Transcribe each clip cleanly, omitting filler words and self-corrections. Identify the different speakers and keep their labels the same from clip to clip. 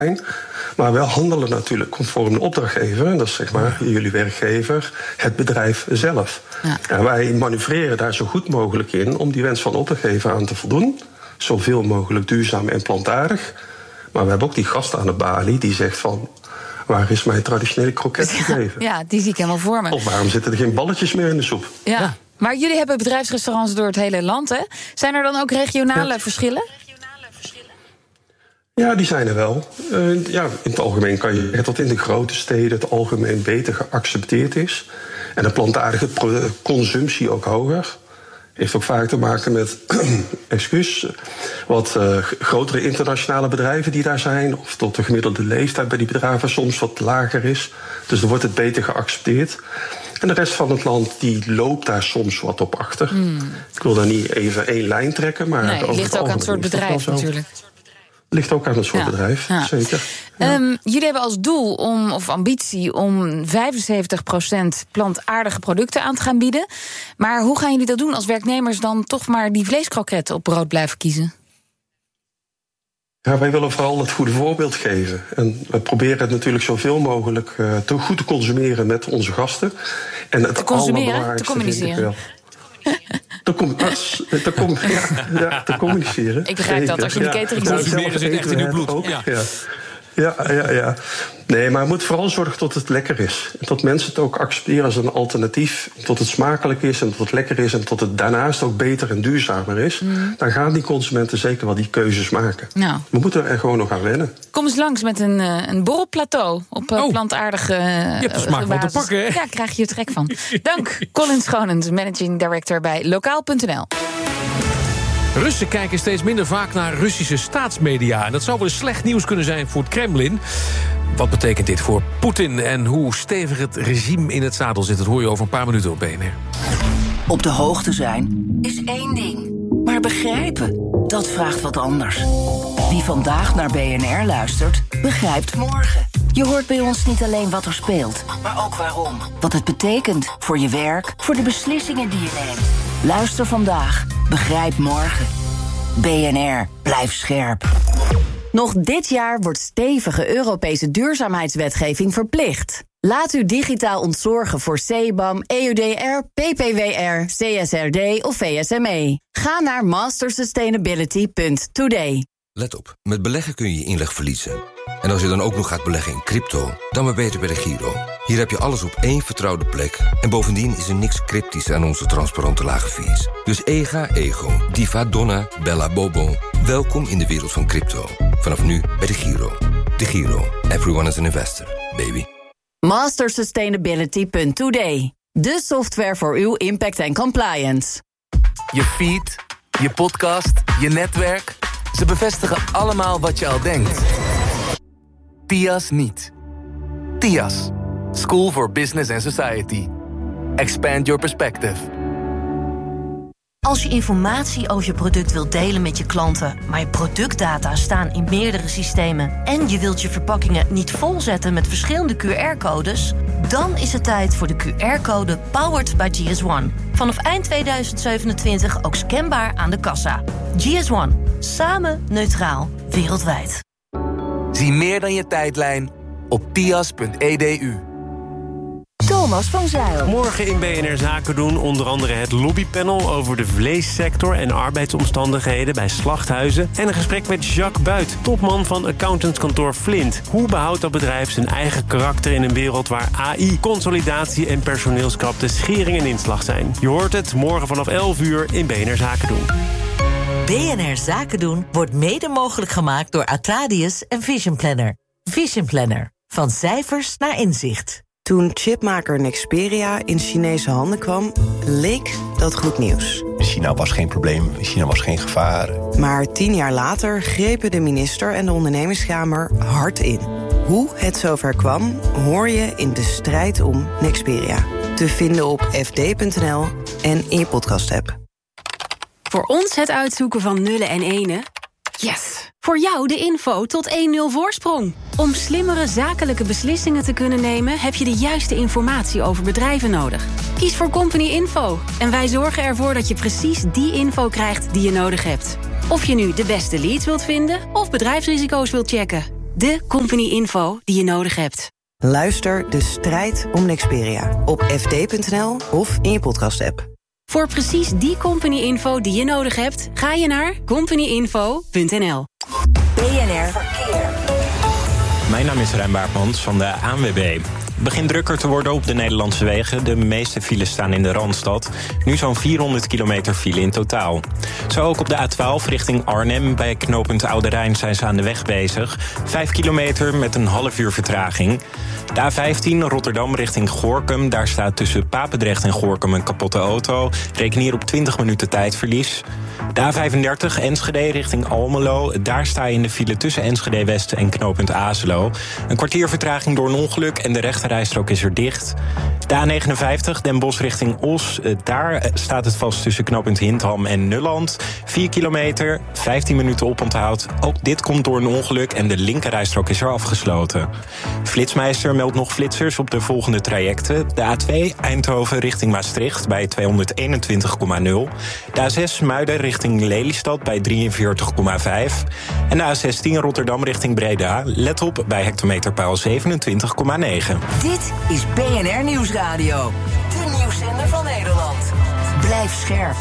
Speaker 1: Maar wel handelen natuurlijk conform de opdrachtgever. En dat is zeg maar jullie werkgever, het bedrijf zelf. Ja. En wij manoeuvreren daar zo goed mogelijk in om die wens van de opdrachtgever aan te voldoen. Zoveel mogelijk duurzaam en plantaardig. Maar we hebben ook die gast aan de balie die zegt van, waar is mijn traditionele kroket gebleven?
Speaker 2: Ja, die zie ik helemaal voor me.
Speaker 1: Of waarom zitten er geen balletjes meer in de soep?
Speaker 2: Ja. Maar jullie hebben bedrijfsrestaurants door het hele land, hè? Zijn er dan ook regionale verschillen?
Speaker 1: Ja, die zijn er wel. In het algemeen kan je zeggen dat in de grote steden het algemeen beter geaccepteerd is. En de plantaardige consumptie ook hoger. Heeft ook vaak te maken met wat grotere internationale bedrijven die daar zijn. Of tot de gemiddelde leeftijd bij die bedrijven soms wat lager is. Dus dan wordt het beter geaccepteerd. En de rest van het land die loopt daar soms wat op achter. Ik wil daar niet even één lijn trekken. Maar
Speaker 2: nee, het ligt ook aan het soort bedrijf natuurlijk.
Speaker 1: Ligt ook aan het soort bedrijf, zeker.
Speaker 2: Ja. Jullie hebben als doel of ambitie om 75% plantaardige producten aan te gaan bieden. Maar hoe gaan jullie dat doen als werknemers dan toch maar die vleeskroketten op brood blijven kiezen?
Speaker 1: Ja, wij willen vooral het goede voorbeeld geven. En we proberen het natuurlijk zoveel mogelijk goed te consumeren met onze gasten. En het
Speaker 2: te consumeren, te communiceren.
Speaker 1: Te communiceren.
Speaker 2: Ik begrijp dat, als je in de catering zit.
Speaker 3: Consumeren zit echt in uw bloed.
Speaker 1: Ook. Ja. Nee, maar het moet vooral zorgen dat het lekker is. En dat mensen het ook accepteren als een alternatief. Tot het smakelijk is en tot het lekker is. En tot het daarnaast ook beter en duurzamer is. Dan gaan die consumenten zeker wel die keuzes maken. Nou. We moeten er gewoon nog aan wennen.
Speaker 2: Kom eens langs met een borrelplateau op plantaardige
Speaker 3: je hebt de smaak wel te pakken, hè?
Speaker 2: Ja, krijg je er trek van. Dank, Colin Schonens, managing director bij Lokaal.nl.
Speaker 3: Russen kijken steeds minder vaak naar Russische staatsmedia. En dat zou wel eens slecht nieuws kunnen zijn voor het Kremlin. Wat betekent dit voor Poetin en hoe stevig het regime in het zadel zit? Dat hoor je over een paar minuten op BNR.
Speaker 4: Op de hoogte zijn is één ding. Maar begrijpen, dat vraagt wat anders. Wie vandaag naar BNR luistert, begrijpt morgen. Je hoort bij ons niet alleen wat er speelt, maar ook waarom. Wat het betekent voor je werk, voor de beslissingen die je neemt. Luister vandaag, begrijp morgen. BNR, blijf scherp.
Speaker 5: Nog dit jaar wordt stevige Europese duurzaamheidswetgeving verplicht. Laat u digitaal ontzorgen voor CBAM, EUDR, PPWR, CSRD of VSME. Ga naar mastersustainability.today.
Speaker 6: Let op, met beleggen kun je je inleg verliezen. En als je dan ook nog gaat beleggen in crypto, dan maar beter bij de Giro. Hier heb je alles op één vertrouwde plek. En bovendien is er niks cryptisch aan onze transparante lage fees. Dus ega, ego, diva, donna, bella, bobo. Welkom in de wereld van crypto. Vanaf nu bij de Giro. De Giro. Everyone is an investor, baby.
Speaker 5: Mastersustainability.today. De software voor uw impact en compliance.
Speaker 7: Je feed, je podcast, je netwerk. Ze bevestigen allemaal wat je al denkt. TIAS niet. TIAS. School for Business and Society. Expand your perspective.
Speaker 8: Als je informatie over je product wilt delen met je klanten, maar je productdata staan in meerdere systemen en je wilt je verpakkingen niet volzetten met verschillende QR-codes, dan is het tijd voor de QR-code Powered by GS1. Vanaf eind 2027 ook scanbaar aan de kassa. GS1. Samen neutraal. Wereldwijd.
Speaker 7: Zie meer dan je tijdlijn op tias.edu.
Speaker 5: Thomas van Zijl.
Speaker 9: Morgen in BNR Zaken doen onder andere het lobbypanel over de vleessector en arbeidsomstandigheden bij slachthuizen. En een gesprek met Jacques Buit, topman van accountantskantoor Flint. Hoe behoudt dat bedrijf zijn eigen karakter in een wereld waar AI, consolidatie en personeelskrapte schering en inslag zijn? Je hoort het morgen vanaf 11 uur in BNR Zaken doen.
Speaker 10: BNR Zaken doen wordt mede mogelijk gemaakt door Atradius en Vision Planner. Vision Planner. Van cijfers naar inzicht.
Speaker 11: Toen chipmaker Nexperia in Chinese handen kwam, leek dat goed nieuws.
Speaker 12: China was geen probleem, China was geen gevaar.
Speaker 11: Maar 10 jaar later grepen de minister en de ondernemingskamer hard in. Hoe het zover kwam, hoor je in de strijd om Nexperia. Te vinden op fd.nl en in je podcast-app.
Speaker 13: Voor ons het uitzoeken van nullen en enen. Yes! Voor jou de info tot 1-0 voorsprong. Om slimmere zakelijke beslissingen te kunnen nemen, heb je de juiste informatie over bedrijven nodig. Kies voor Company Info en wij zorgen ervoor dat je precies die info krijgt die je nodig hebt. Of je nu de beste leads wilt vinden of bedrijfsrisico's wilt checken. De company-info die je nodig hebt.
Speaker 11: Luister De Strijd om Nexperia op fd.nl of in je podcast-app.
Speaker 13: Voor precies die company-info die je nodig hebt, ga je naar companyinfo.nl.
Speaker 4: BNR Verkeer.
Speaker 14: Mijn naam is Rijn Baartmans van de ANWB. Het begint drukker te worden op de Nederlandse wegen. De meeste files staan in de Randstad. Nu zo'n 400 kilometer file in totaal. Zo ook op de A12 richting Arnhem. Bij knooppunt Oude Rijn zijn ze aan de weg bezig. 5 kilometer met een half uur vertraging. De A15 Rotterdam richting Gorinchem. Daar staat tussen Papendrecht en Gorinchem een kapotte auto. Reken hier op 20 minuten tijdverlies. De A35 Enschede richting Almelo. Daar sta je in de file tussen Enschede West en knooppunt Azelo. Een kwartier vertraging door een ongeluk en de rechterrijstrook is er dicht. De A59 Den Bosch richting Os. Daar staat het vast tussen knooppunt Hindham en Nulland. 4 kilometer, 15 minuten oponthoud. Ook dit komt door een ongeluk en de linkerrijstrook is er afgesloten. Flitsmeister meldt nog flitsers op de volgende trajecten. De A2 Eindhoven richting Maastricht bij 221,0. De A6 Muiden richting Lelystad bij 43,5. En de A16 Rotterdam richting Breda. Let op bij hectometerpaal 27,9.
Speaker 4: Dit is BNR Nieuwsradio. De nieuwszender van Nederland. Blijf scherp.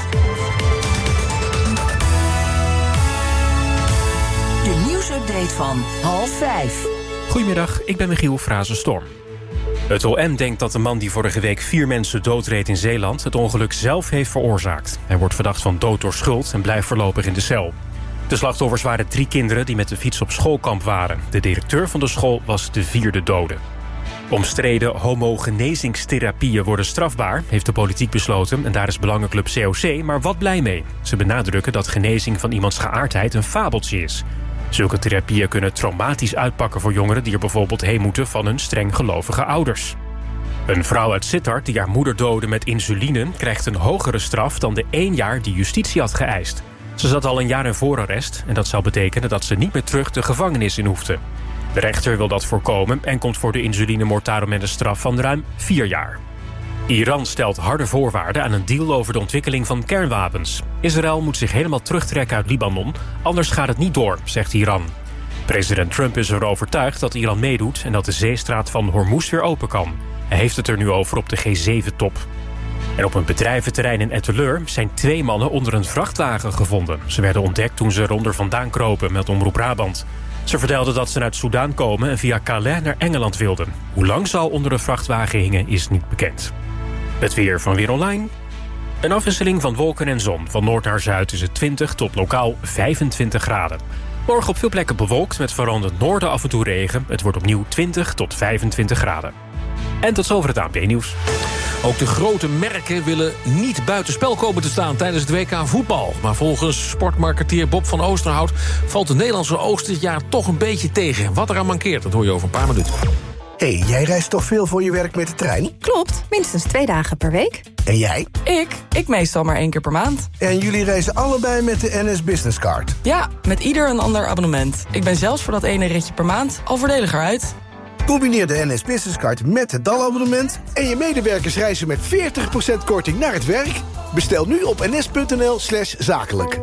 Speaker 4: De nieuwsupdate van 4:30.
Speaker 15: Goedemiddag, ik ben Michiel Frazenstorm. Het OM denkt dat de man die vorige week 4 mensen doodreed in Zeeland het ongeluk zelf heeft veroorzaakt. Hij wordt verdacht van dood door schuld en blijft voorlopig in de cel. De slachtoffers waren 3 kinderen die met de fiets op schoolkamp waren. De directeur van de school was de 4e dode. Omstreden homogenezingstherapieën worden strafbaar, heeft de politiek besloten, en daar is belangenclub COC maar wat blij mee. Ze benadrukken dat genezing van iemands geaardheid een fabeltje is. Zulke therapieën kunnen traumatisch uitpakken voor jongeren die er bijvoorbeeld heen moeten van hun streng gelovige ouders. Een vrouw uit Sittard die haar moeder doodde met insuline krijgt een hogere straf dan de 1 jaar die justitie had geëist. Ze zat al een jaar in voorarrest en dat zou betekenen dat ze niet meer terug de gevangenis in hoefde. De rechter wil dat voorkomen en komt voor de insulinemoord daarom met een straf van ruim 4 jaar. Iran stelt harde voorwaarden aan een deal over de ontwikkeling van kernwapens. Israël moet zich helemaal terugtrekken uit Libanon, anders gaat het niet door, zegt Iran. President Trump is er overtuigd dat Iran meedoet en dat de zeestraat van Hormuz weer open kan. Hij heeft het er nu over op de G7-top. En op een bedrijventerrein in Etteleur zijn 2 mannen onder een vrachtwagen gevonden. Ze werden ontdekt toen ze eronder vandaan kropen, meldt Omroep Brabant. Ze vertelden dat ze uit Soudaan komen en via Calais naar Engeland wilden. Hoe lang ze al onder de vrachtwagen hingen is niet bekend. Het weer van Weer Online. Een afwisseling van wolken en zon. Van noord naar zuid is het 20 tot lokaal 25 graden. Morgen op veel plekken bewolkt met vooral in het noorden af en toe regen. Het wordt opnieuw 20 tot 25 graden. En tot zover het ANP-nieuws.
Speaker 3: Ook de grote merken willen niet buitenspel komen te staan tijdens het WK voetbal. Maar volgens sportmarketeer Bob van Oosterhout valt de Nederlandse oogst dit jaar toch een beetje tegen. Wat eraan mankeert, dat hoor je over een paar minuten.
Speaker 16: Hé, jij reist toch veel voor je werk met de trein?
Speaker 17: Klopt, minstens 2 dagen per week.
Speaker 16: En jij?
Speaker 17: Ik meestal maar 1 keer per maand.
Speaker 16: En jullie reizen allebei met de NS Business Card?
Speaker 17: Ja, met ieder een ander abonnement. Ik ben zelfs voor dat ene ritje per maand al voordeliger uit.
Speaker 16: Combineer de NS Business Card met het DAL-abonnement... en je medewerkers reizen met 40% korting naar het werk. Bestel nu op ns.nl/zakelijk.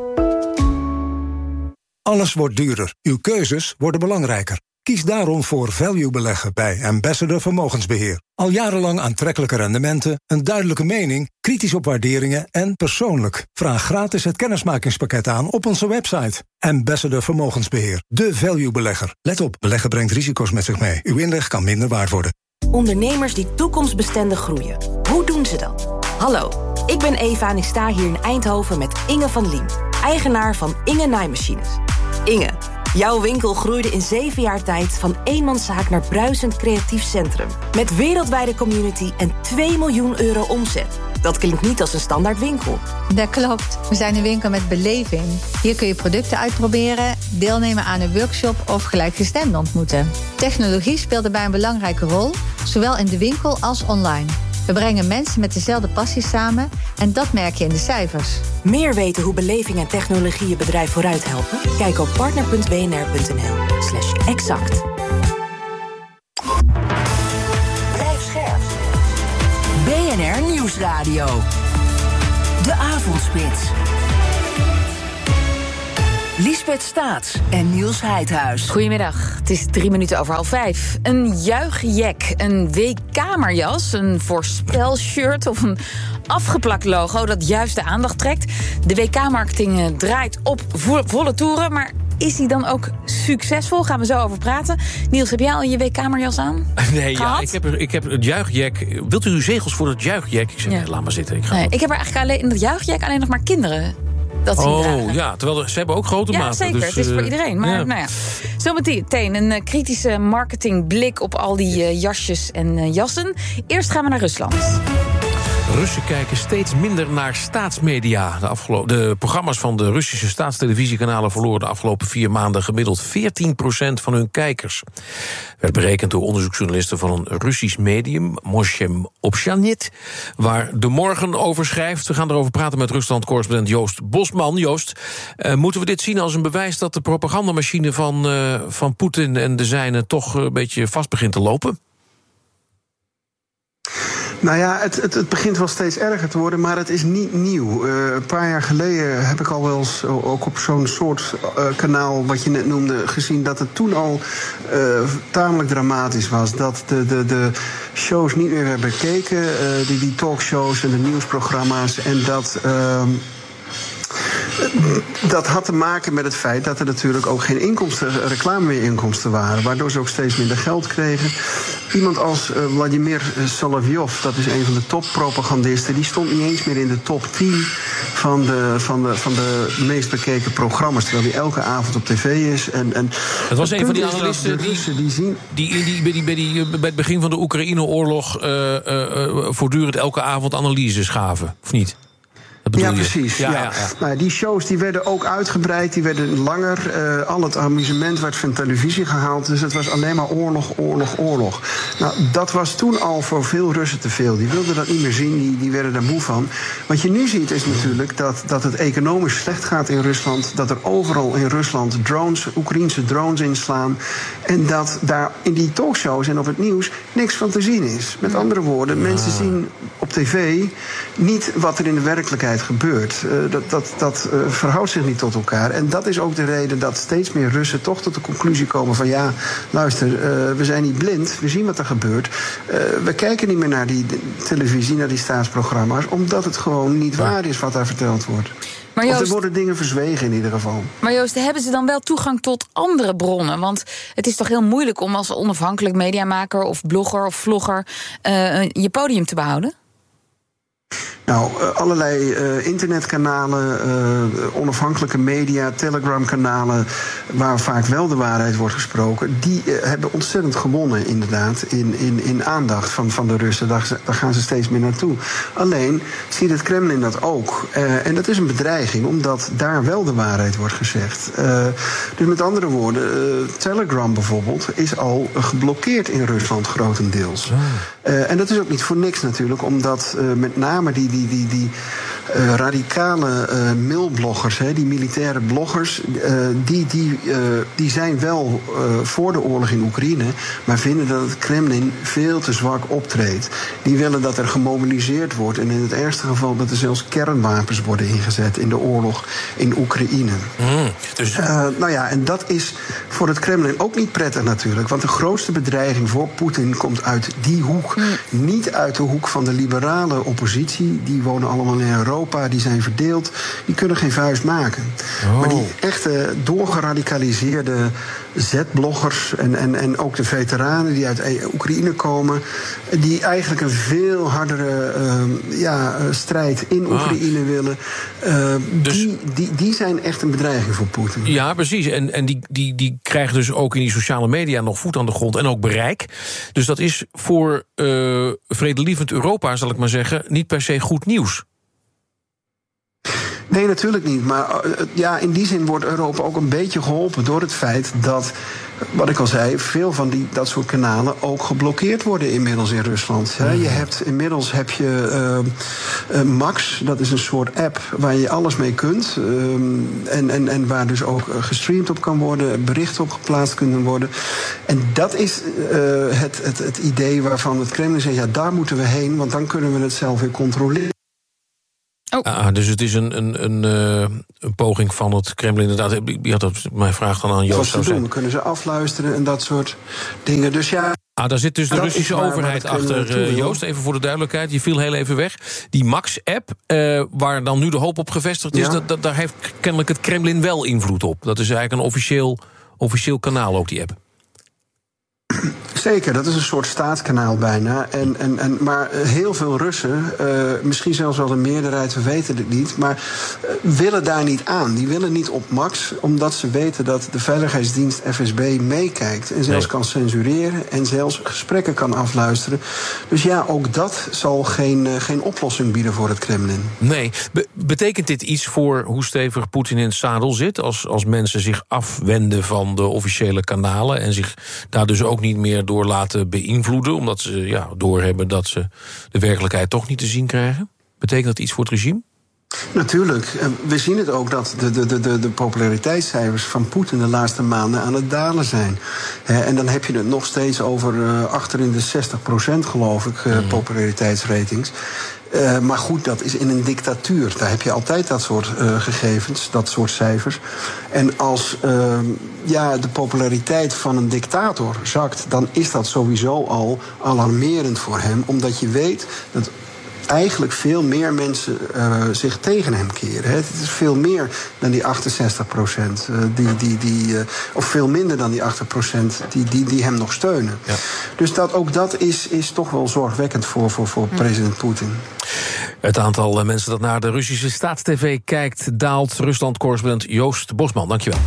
Speaker 18: Alles wordt duurder. Uw keuzes worden belangrijker. Kies daarom voor value beleggen bij Ambassador Vermogensbeheer. Al jarenlang aantrekkelijke rendementen, een duidelijke mening, kritisch op waarderingen en persoonlijk. Vraag gratis het kennismakingspakket aan op onze website. Ambassador Vermogensbeheer, de value belegger. Let op, beleggen brengt risico's met zich mee. Uw inleg kan minder waard worden.
Speaker 19: Ondernemers die toekomstbestendig groeien. Hoe doen ze dat? Hallo, ik ben Eva en ik sta hier in Eindhoven met Inge van Liem, eigenaar van Inge Naaimachines. Inge, jouw winkel groeide in 7 jaar tijd van eenmanszaak naar bruisend creatief centrum. Met wereldwijde community en 2 miljoen euro omzet. Dat klinkt niet als een standaard winkel.
Speaker 20: Dat klopt. We zijn een winkel met beleving. Hier kun je producten uitproberen, deelnemen aan een workshop of gelijkgestemden ontmoeten. Technologie speelt daarbij een belangrijke rol, zowel in de winkel als online. We brengen mensen met dezelfde passie samen en dat merk je in de cijfers.
Speaker 19: Meer weten hoe beleving en technologie je bedrijf vooruit helpen? Kijk op partner.bnr.nl/exact.
Speaker 4: Blijf scherp. BNR Nieuwsradio. De Avondspits. Liesbeth Staats en Niels Heidhuis.
Speaker 2: Goedemiddag, het is 5:03. Een juichjack, een WK-kamerjas, een voorspelshirt of een afgeplakt logo dat juist de aandacht trekt. De WK-marketing draait op volle toeren, maar is die dan ook succesvol? Gaan we zo over praten. Niels, heb jij al je WK-kamerjas aan?
Speaker 3: Nee, ja, ik heb het juichjack. Wilt u uw zegels voor het juichjack? Ik zeg, nee, laat maar zitten. Ik
Speaker 2: heb er eigenlijk alleen in het juichjack alleen nog maar kinderen.
Speaker 3: Ja, terwijl ze hebben ook grote maten.
Speaker 2: Ja, zeker. Dus, het is voor iedereen. Maar nou ja. Zometeen een kritische marketingblik op al die jasjes en jassen. Eerst gaan we naar Rusland.
Speaker 3: Russen kijken steeds minder naar staatsmedia. De programma's van de Russische staatstelevisiekanalen verloren de afgelopen 4 maanden gemiddeld 14% van hun kijkers. Werd berekend door onderzoeksjournalisten van een Russisch medium, Moshem Obshanit, waar De Morgen over schrijft. We gaan erover praten met Rusland-correspondent Joost Bosman. Joost, moeten we dit zien als een bewijs dat de propagandamachine van Poetin en de zijnen toch een beetje vast begint te lopen?
Speaker 21: Nou ja, het begint wel steeds erger te worden, maar het is niet nieuw. Een paar jaar geleden heb ik al wel eens ook op zo'n soort kanaal wat je net noemde gezien dat het toen al tamelijk dramatisch was. Dat de shows niet meer werden bekeken, die talkshows en de nieuwsprogramma's. En dat had te maken met het feit dat er natuurlijk ook geen reclameinkomsten waren, waardoor ze ook steeds minder geld kregen. Iemand als Vladimir Solovyov, dat is een van de toppropagandisten, die stond niet eens meer in de top 10 van de meest bekeken programma's, terwijl die elke avond op tv is.
Speaker 3: Het was een van die analisten die bij het begin van de Oekraïne-oorlog voortdurend elke avond analyses gaven, of niet?
Speaker 21: Ja, precies. Ja. Nou, die shows die werden ook uitgebreid, die werden langer. Al het amusement werd van televisie gehaald. Dus het was alleen maar oorlog. Nou, dat was toen al voor veel Russen te veel. Die wilden dat niet meer zien, die werden daar moe van. Wat je nu ziet is natuurlijk dat het economisch slecht gaat in Rusland. Dat er overal in Rusland Oekraïense drones inslaan. En dat daar in die talkshows en op het nieuws niks van te zien is. Met andere woorden, mensen zien op tv niet wat er in de werkelijkheid gebeurt. Dat verhoudt zich niet tot elkaar. En dat is ook de reden dat steeds meer Russen toch tot de conclusie komen van ja, luister, we zijn niet blind, we zien wat er gebeurt. We kijken niet meer naar die televisie, naar die staatsprogramma's, omdat het gewoon niet waar is wat daar verteld wordt. Maar Joost, of er worden dingen verzwegen in ieder geval.
Speaker 2: Maar Joost, hebben ze dan wel toegang tot andere bronnen? Want het is toch heel moeilijk om als onafhankelijk mediamaker of blogger of vlogger je podium te behouden?
Speaker 21: Nou, allerlei internetkanalen, onafhankelijke media, Telegram-kanalen, waar vaak wel de waarheid wordt gesproken, die hebben ontzettend gewonnen inderdaad in aandacht van de Russen. Daar gaan ze steeds meer naartoe. Alleen ziet het Kremlin dat ook. En dat is een bedreiging, omdat daar wel de waarheid wordt gezegd. Dus met andere woorden, Telegram bijvoorbeeld is al geblokkeerd in Rusland grotendeels. En dat is ook niet voor niks natuurlijk, omdat met name die radicale mailbloggers, die militaire bloggers, die zijn wel voor de oorlog in Oekraïne, maar vinden dat het Kremlin veel te zwak optreedt. Die willen dat er gemobiliseerd wordt en in het ergste geval dat er zelfs kernwapens worden ingezet in de oorlog in Oekraïne. Nou ja, en dat is voor het Kremlin ook niet prettig natuurlijk, want de grootste bedreiging voor Poetin komt uit die hoek. Niet uit de hoek van de liberale oppositie. Die wonen allemaal in Europa, die zijn verdeeld. Die kunnen geen vuist maken. Maar die echte doorgeradicaliseerde Z-bloggers en ook de veteranen die uit Oekraïne komen, die eigenlijk een veel hardere strijd in Oekraïne willen, die zijn echt een bedreiging voor Poetin.
Speaker 3: Ja, precies. En die krijgen dus ook in die sociale media nog voet aan de grond en ook bereik. Dus dat is voor vredelievend Europa, zal ik maar zeggen, niet per se goed nieuws.
Speaker 21: Nee, natuurlijk niet. Maar in die zin wordt Europa ook een beetje geholpen door het feit dat, wat ik al zei, veel van dat soort kanalen ook geblokkeerd worden inmiddels in Rusland. Inmiddels heb je Max, dat is een soort app waar je alles mee kunt. En waar dus ook gestreamd op kan worden, berichten op geplaatst kunnen worden. En dat is het idee waarvan het Kremlin zegt, ja, daar moeten we heen, want dan kunnen we het zelf weer controleren.
Speaker 3: Dus het is een poging van het Kremlin inderdaad. Je had mijn vraag dan aan Joost.
Speaker 21: Wat ze doen, kunnen ze afluisteren en dat soort dingen. Dus ja.
Speaker 3: Daar zit dus de Russische overheid achter, Joost. Even voor de duidelijkheid, je viel heel even weg. Die Max-app, waar dan nu de hoop op gevestigd is... daar heeft kennelijk het Kremlin wel invloed op. Dat is eigenlijk een officieel kanaal, ook die app.
Speaker 21: Zeker, dat is een soort staatskanaal bijna. Maar heel veel Russen, misschien zelfs wel de meerderheid, we weten het niet... maar willen daar niet aan. Die willen niet op Max, omdat ze weten dat de veiligheidsdienst FSB meekijkt... en zelfs kan censureren en zelfs gesprekken kan afluisteren. Dus ja, ook dat zal geen oplossing bieden voor het Kremlin.
Speaker 3: Nee. Betekent dit iets voor hoe stevig Poetin in het zadel zit... als mensen zich afwenden van de officiële kanalen... en zich daar dus ook niet meer door laten beïnvloeden... omdat ze doorhebben dat ze de werkelijkheid toch niet te zien krijgen? Betekent dat iets voor het regime?
Speaker 21: Natuurlijk. We zien het ook dat de populariteitscijfers van Poetin de laatste maanden aan het dalen zijn. En dan heb je het nog steeds over achter in de 60% geloof ik, populariteitsratings. Maar goed, dat is in een dictatuur. Daar heb je altijd dat soort gegevens, dat soort cijfers. En als de populariteit van een dictator zakt... dan is dat sowieso al alarmerend voor hem. Omdat je weet dat eigenlijk veel meer mensen zich tegen hem keren. Het is veel meer dan die 68%. Of veel minder dan die 8% die hem nog steunen. Ja. Dus ook dat is toch wel zorgwekkend voor president Poetin.
Speaker 3: Het aantal mensen dat naar de Russische staatstv kijkt daalt. Rusland-correspondent Joost Bosman, dankjewel.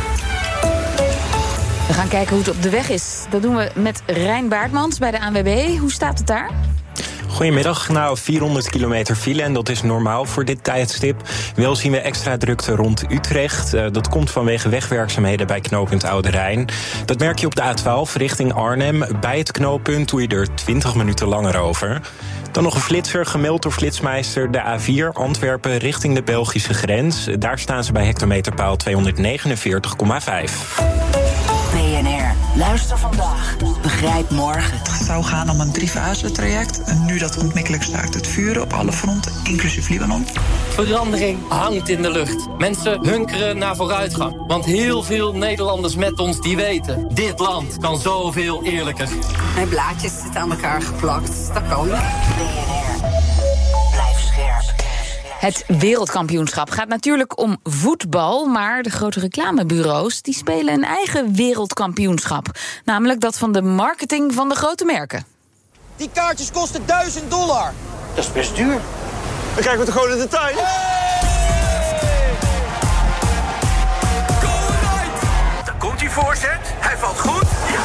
Speaker 2: We gaan kijken hoe het op de weg is. Dat doen we met Rein Baartmans bij de ANWB. Hoe staat het daar?
Speaker 14: Goedemiddag. 400 kilometer file en dat is normaal voor dit tijdstip. Wel zien we extra drukte rond Utrecht. Dat komt vanwege wegwerkzaamheden bij knooppunt Oude Rijn. Dat merk je op de A12 richting Arnhem. Bij het knooppunt doe je er 20 minuten langer over. Dan nog een flitser gemeld door Flitsmeister. De A4 Antwerpen richting de Belgische grens. Daar staan ze bij hectometerpaal 249,5.
Speaker 4: BNR, luister vandaag, begrijp morgen.
Speaker 1: Het zou gaan om een 3-fase-traject. En nu dat ontmikkelijk staakt het vuren op alle fronten, inclusief Libanon.
Speaker 22: Verandering hangt in de lucht. Mensen hunkeren naar vooruitgang. Want heel veel Nederlanders met ons die weten... dit land kan zoveel eerlijker.
Speaker 23: Mijn blaadjes zitten aan elkaar geplakt. Dat kan niet.
Speaker 4: BNR, blijf scherp.
Speaker 2: Het wereldkampioenschap gaat natuurlijk om voetbal... maar de grote reclamebureaus die spelen een eigen wereldkampioenschap. Namelijk dat van de marketing van de grote merken.
Speaker 24: Die kaartjes kosten $1000. Dat is best duur. Dan krijgen we toch gewoon in de tuin?
Speaker 25: Daar komt hij voorzet. Hij valt goed. Ja!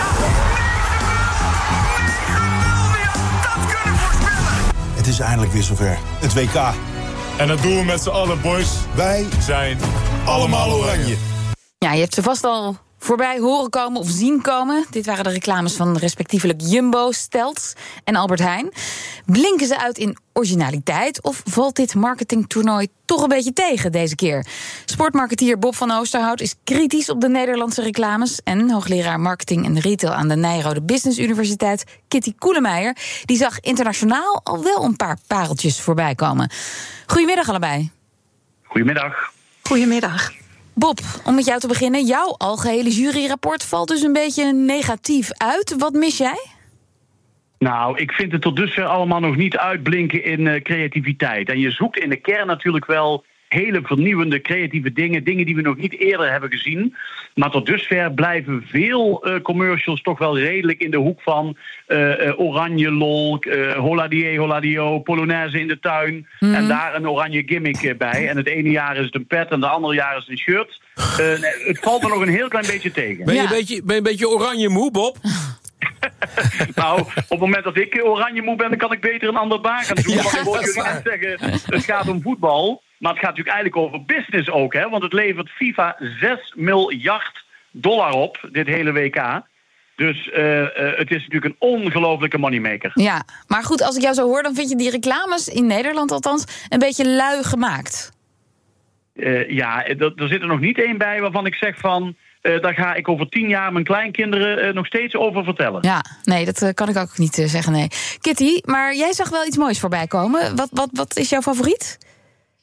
Speaker 25: Dat kunnen voorspellen.
Speaker 26: Het is eindelijk weer zover. Het WK.
Speaker 27: En dat doen we met z'n allen, boys.
Speaker 26: Wij zijn allemaal oranje.
Speaker 2: Ja, je hebt ze vast al voorbij horen komen of zien komen. Dit waren de reclames van respectievelijk Jumbo, Stelt en Albert Heijn. Blinken ze uit in originaliteit of valt dit marketingtoernooi toch een beetje tegen deze keer? Sportmarketeer Bob van Oosterhout is kritisch op de Nederlandse reclames. En hoogleraar marketing en retail aan de Nijrode Business Universiteit, Kitty Koelemeijer, die zag internationaal al wel een paar pareltjes voorbij komen. Goedemiddag allebei.
Speaker 28: Goedemiddag.
Speaker 2: Goedemiddag. Bob, om met jou te beginnen. Jouw algehele juryrapport valt dus een beetje negatief uit. Wat mis jij?
Speaker 28: Nou, ik vind het tot dusver allemaal nog niet uitblinken in creativiteit. En je zoekt in de kern natuurlijk wel hele vernieuwende, creatieve dingen. Dingen die we nog niet eerder hebben gezien. Maar tot dusver blijven veel commercials toch wel redelijk in de hoek van oranje lol, holadie, holadio, polonaise in de tuin. Mm-hmm. En daar een oranje gimmick bij. En het ene jaar is het een pet en het andere jaar is het een shirt. Het valt er nog een heel klein beetje tegen.
Speaker 3: Ben je een beetje oranje moe, Bob?
Speaker 28: Nou, op het moment dat ik oranje moe ben, dan kan ik beter een ander baan gaan doen. Ja, want ik hoor jullie net zeggen, het gaat om voetbal. Maar het gaat natuurlijk eigenlijk over business ook, hè? Want het levert FIFA $6 miljard op, dit hele WK. Dus het is natuurlijk een ongelofelijke moneymaker.
Speaker 2: Ja, maar goed, als ik jou zo hoor, dan vind je die reclames, in Nederland althans, een beetje lui gemaakt.
Speaker 28: Ja, er zit er nog niet één bij waarvan ik zeg van, daar ga ik over 10 jaar mijn kleinkinderen nog steeds over vertellen.
Speaker 2: Ja, nee, dat kan ik ook niet zeggen, nee. Kitty, maar jij zag wel iets moois voorbij komen. Wat is jouw favoriet?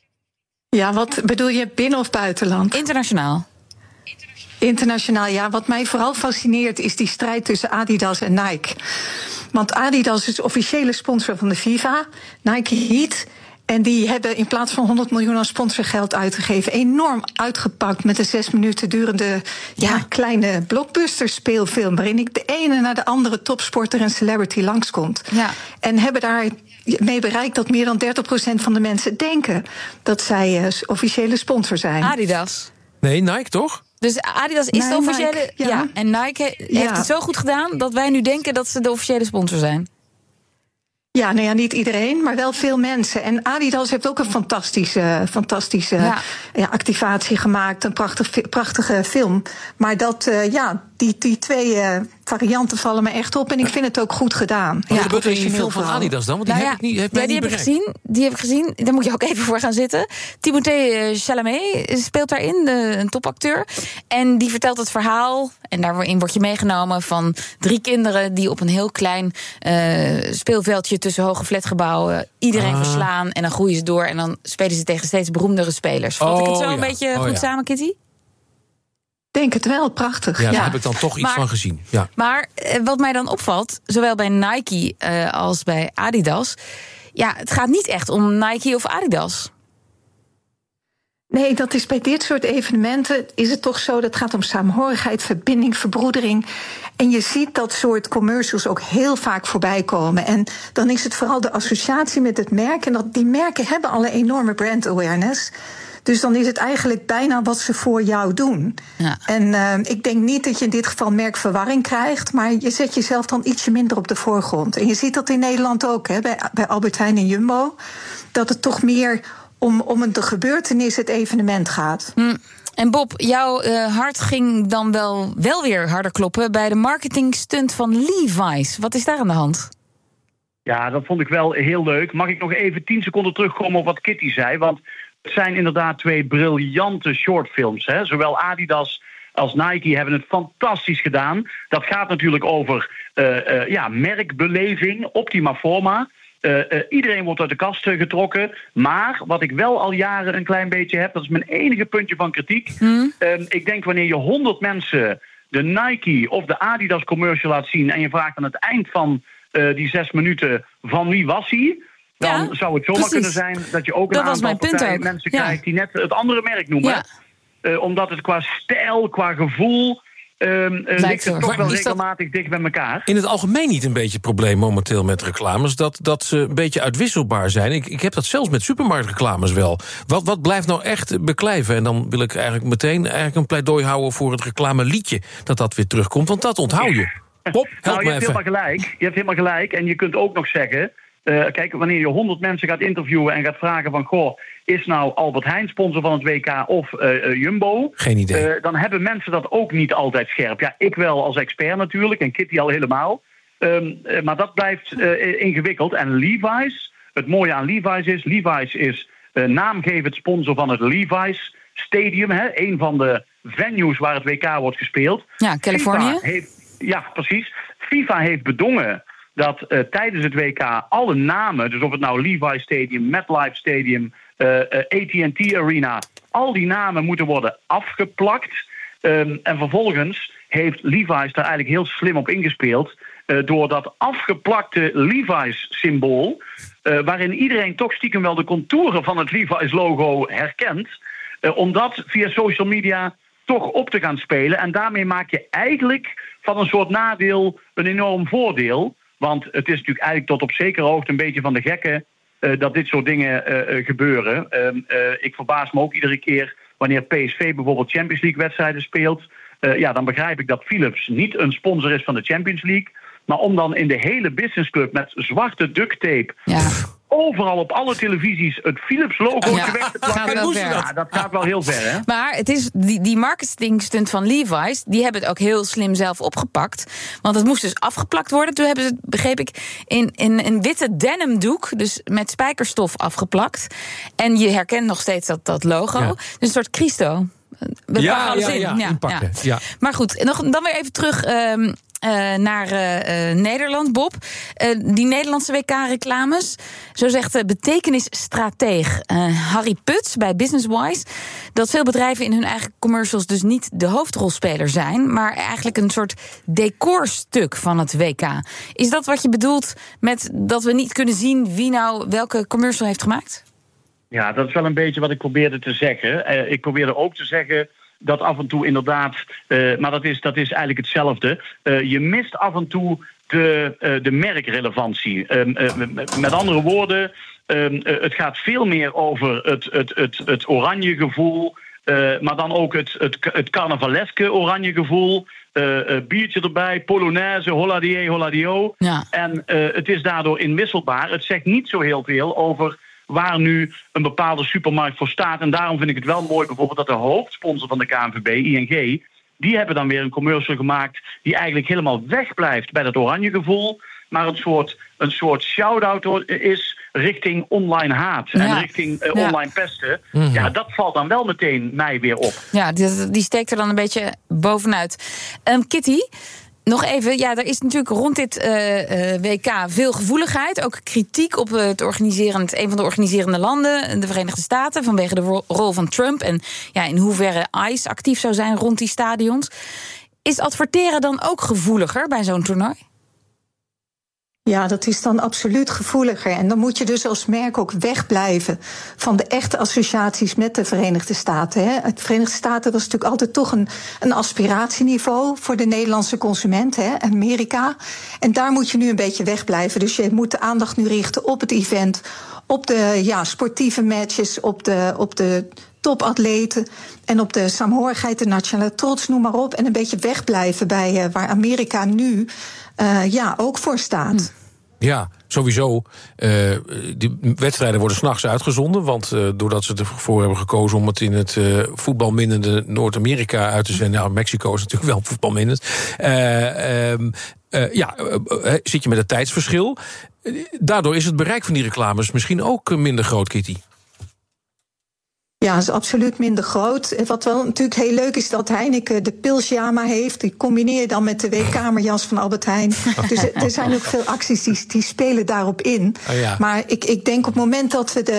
Speaker 5: Ja, wat bedoel je, binnen- of buitenland?
Speaker 2: Internationaal.
Speaker 5: Internationaal, ja. Wat mij vooral fascineert is die strijd tussen Adidas en Nike. Want Adidas is officiële sponsor van de FIFA, Nike Heat. En die hebben in plaats van 100 miljoen aan sponsorgeld uitgegeven, enorm uitgepakt met een 6 minuten durende kleine blockbuster speelfilm, waarin de ene naar de andere topsporter en celebrity langskomt. Ja. En hebben daar mee bereikt dat meer dan 30% van de mensen denken dat zij officiële sponsor zijn.
Speaker 2: Adidas.
Speaker 3: Nee, Nike toch?
Speaker 2: Dus Adidas is de officiële...
Speaker 5: Nike, ja.
Speaker 2: En Nike heeft het zo goed gedaan dat wij nu denken dat ze de officiële sponsor zijn.
Speaker 5: Ja, nou ja, niet iedereen, maar wel veel mensen. En Adidas heeft ook een fantastische activatie gemaakt. Een prachtige film. Maar die twee varianten vallen me echt op. En ik vind het ook goed gedaan.
Speaker 3: Wat gebeurt er in die film van Adidas dan? Want die heb ik niet bereikt.
Speaker 2: Die heb ik gezien. Daar moet je ook even voor gaan zitten. Timothée Chalamet speelt daarin, een topacteur. En die vertelt het verhaal. En daarin word je meegenomen van 3 kinderen die op een heel klein speelveldje tussen hoge flatgebouwen iedereen verslaan. En dan groeien ze door. En dan spelen ze tegen steeds beroemdere spelers. Vat ik het zo een beetje goed samen, Kitty?
Speaker 5: Denk het wel, prachtig.
Speaker 3: Ja, daar heb ik dan toch iets van gezien. Ja.
Speaker 2: Maar wat mij dan opvalt, zowel bij Nike als bij Adidas, het gaat niet echt om Nike of Adidas.
Speaker 5: Nee, dat is bij dit soort evenementen is het toch zo, dat gaat om saamhorigheid, verbinding, verbroedering. En je ziet dat soort commercials ook heel vaak voorbij komen. En dan is het vooral de associatie met het merk. En die merken hebben al een enorme brand awareness. Dus dan is het eigenlijk bijna wat ze voor jou doen. Ja. En ik denk niet dat je in dit geval merkverwarring krijgt, maar je zet jezelf dan ietsje minder op de voorgrond. En je ziet dat in Nederland ook, bij Albert Heijn en Jumbo, dat het toch meer om de gebeurtenis, het evenement gaat.
Speaker 2: En Bob, jouw hart ging dan wel weer harder kloppen bij de marketingstunt van Levi's. Wat is daar aan de hand?
Speaker 28: Ja, dat vond ik wel heel leuk. Mag ik nog even 10 seconden terugkomen op wat Kitty zei? Want het zijn inderdaad 2 briljante shortfilms. Hè? Zowel Adidas als Nike hebben het fantastisch gedaan. Dat gaat natuurlijk over merkbeleving, optima forma. Iedereen wordt uit de kast getrokken. Maar wat ik wel al jaren een klein beetje heb, dat is mijn enige puntje van kritiek. Ik denk wanneer je 100 mensen de Nike of de Adidas commercial laat zien en je vraagt aan het eind van die 6 minuten van wie was hij, dan zou het zomaar kunnen zijn dat je ook een aantal mensen krijgt die net het andere merk noemen. Ja. Omdat het qua stijl, qua gevoel ligt het toch wel regelmatig dicht bij elkaar.
Speaker 3: In het algemeen niet een beetje het probleem momenteel met reclames, dat ze een beetje uitwisselbaar zijn. Ik heb dat zelfs met supermarktreclames wel. Wat blijft nou echt beklijven? En dan wil ik eigenlijk meteen een pleidooi houden voor het reclameliedje, dat weer terugkomt, want dat onthoud je. Bob, help me even.
Speaker 28: Je hebt helemaal gelijk. En je kunt ook nog zeggen, kijk, wanneer je 100 mensen gaat interviewen en gaat vragen van, goh, is nou Albert Heijn sponsor van het WK of Jumbo?
Speaker 3: Geen idee.
Speaker 28: Dan hebben mensen dat ook niet altijd scherp. Ja, ik wel als expert natuurlijk en Kitty al helemaal. Maar dat blijft ingewikkeld. En Levi's, het mooie aan Levi's is naamgevend sponsor van het Levi's Stadium. Een van de venues waar het WK wordt gespeeld.
Speaker 2: Ja, Californië.
Speaker 28: Precies. FIFA heeft bedongen dat tijdens het WK alle namen, dus of het nou Levi's Stadium, MetLife Stadium, AT&T Arena, al die namen moeten worden afgeplakt. En vervolgens heeft Levi's daar eigenlijk heel slim op ingespeeld door dat afgeplakte Levi's-symbool, waarin iedereen toch stiekem wel de contouren van het Levi's-logo herkent, om dat via social media toch op te gaan spelen. En daarmee maak je eigenlijk van een soort nadeel een enorm voordeel. Want het is natuurlijk eigenlijk tot op zekere hoogte een beetje van de gekken dat dit soort dingen gebeuren. Ik verbaas me ook iedere keer wanneer PSV bijvoorbeeld Champions League wedstrijden speelt. Dan begrijp ik dat Philips niet een sponsor is van de Champions League. Maar om dan in de hele businessclub met zwarte duct tape overal op alle televisies het Philips-logo weg te plakken, dat gaat wel heel ver, hè?
Speaker 2: Maar het is die marketingstunt van Levi's, die hebben het ook heel slim zelf opgepakt. Want het moest dus afgeplakt worden. Toen hebben ze het, begreep ik, in een witte denimdoek, dus met spijkerstof afgeplakt. En je herkent nog steeds dat logo. Ja. Dus een soort Christo.
Speaker 3: Ja.
Speaker 2: Maar goed, dan weer even terug naar Nederland, Bob. Die Nederlandse WK-reclames. Zo zegt de betekenisstrateeg Harry Puts bij Businesswise dat veel bedrijven in hun eigen commercials dus niet de hoofdrolspeler zijn, maar eigenlijk een soort decorstuk van het WK. Is dat wat je bedoelt met dat we niet kunnen zien wie nou welke commercial heeft gemaakt?
Speaker 28: Ja, dat is wel een beetje wat ik probeerde te zeggen. Ik probeerde ook te zeggen dat af en toe inderdaad, maar dat is eigenlijk hetzelfde. Je mist af en toe de merkrelevantie. Met andere woorden, het gaat veel meer over het oranje gevoel, maar dan ook het carnavaleske oranje gevoel. Biertje erbij, Polonaise, holladier, holladio. Ja. En het is daardoor inwisselbaar. Het zegt niet zo heel veel over waar nu een bepaalde supermarkt voor staat. En daarom vind ik het wel mooi bijvoorbeeld dat de hoofdsponsor van de KNVB, ING, die hebben dan weer een commercial gemaakt die eigenlijk helemaal wegblijft bij dat oranje gevoel, maar een soort shout-out is richting online haat en richting online pesten. Mm-hmm. Ja, dat valt dan wel meteen mij weer op.
Speaker 2: Ja, die steekt er dan een beetje bovenuit. Kitty, nog even, ja, er is natuurlijk rond dit WK veel gevoeligheid. Ook kritiek op een van de organiserende landen, de Verenigde Staten, vanwege de rol van Trump en ja, in hoeverre ICE actief zou zijn rond die stadions. Is adverteren dan ook gevoeliger bij zo'n toernooi?
Speaker 5: Ja, dat is dan absoluut gevoeliger. En dan moet je dus als merk ook wegblijven van de echte associaties met de Verenigde Staten. Hè. De Verenigde Staten was natuurlijk altijd toch een aspiratieniveau voor de Nederlandse consument, hè, Amerika. En daar moet je nu een beetje wegblijven. Dus je moet de aandacht nu richten op het event, op de sportieve matches, op de topatleten en op de saamhorigheid, de nationale trots, noem maar op. En een beetje wegblijven bij waar Amerika nu ook voor staat.
Speaker 3: Ja, sowieso. Die wedstrijden worden 's nachts uitgezonden, want doordat ze ervoor hebben gekozen om het in het voetbalminnende Noord-Amerika uit te zenden. Nou, Mexico is natuurlijk wel voetbalminnend. Zit je met het tijdsverschil. Daardoor is het bereik van die reclames misschien ook minder groot, Kitty.
Speaker 5: Ja, dat is absoluut minder groot. Wat wel natuurlijk heel leuk is dat Heineken de Pilsjama heeft. Die combineer je dan met de weekkamerjas van Albert Heijn. Dus er zijn ook veel acties die spelen daarop in. Oh ja. Maar ik denk op het moment dat we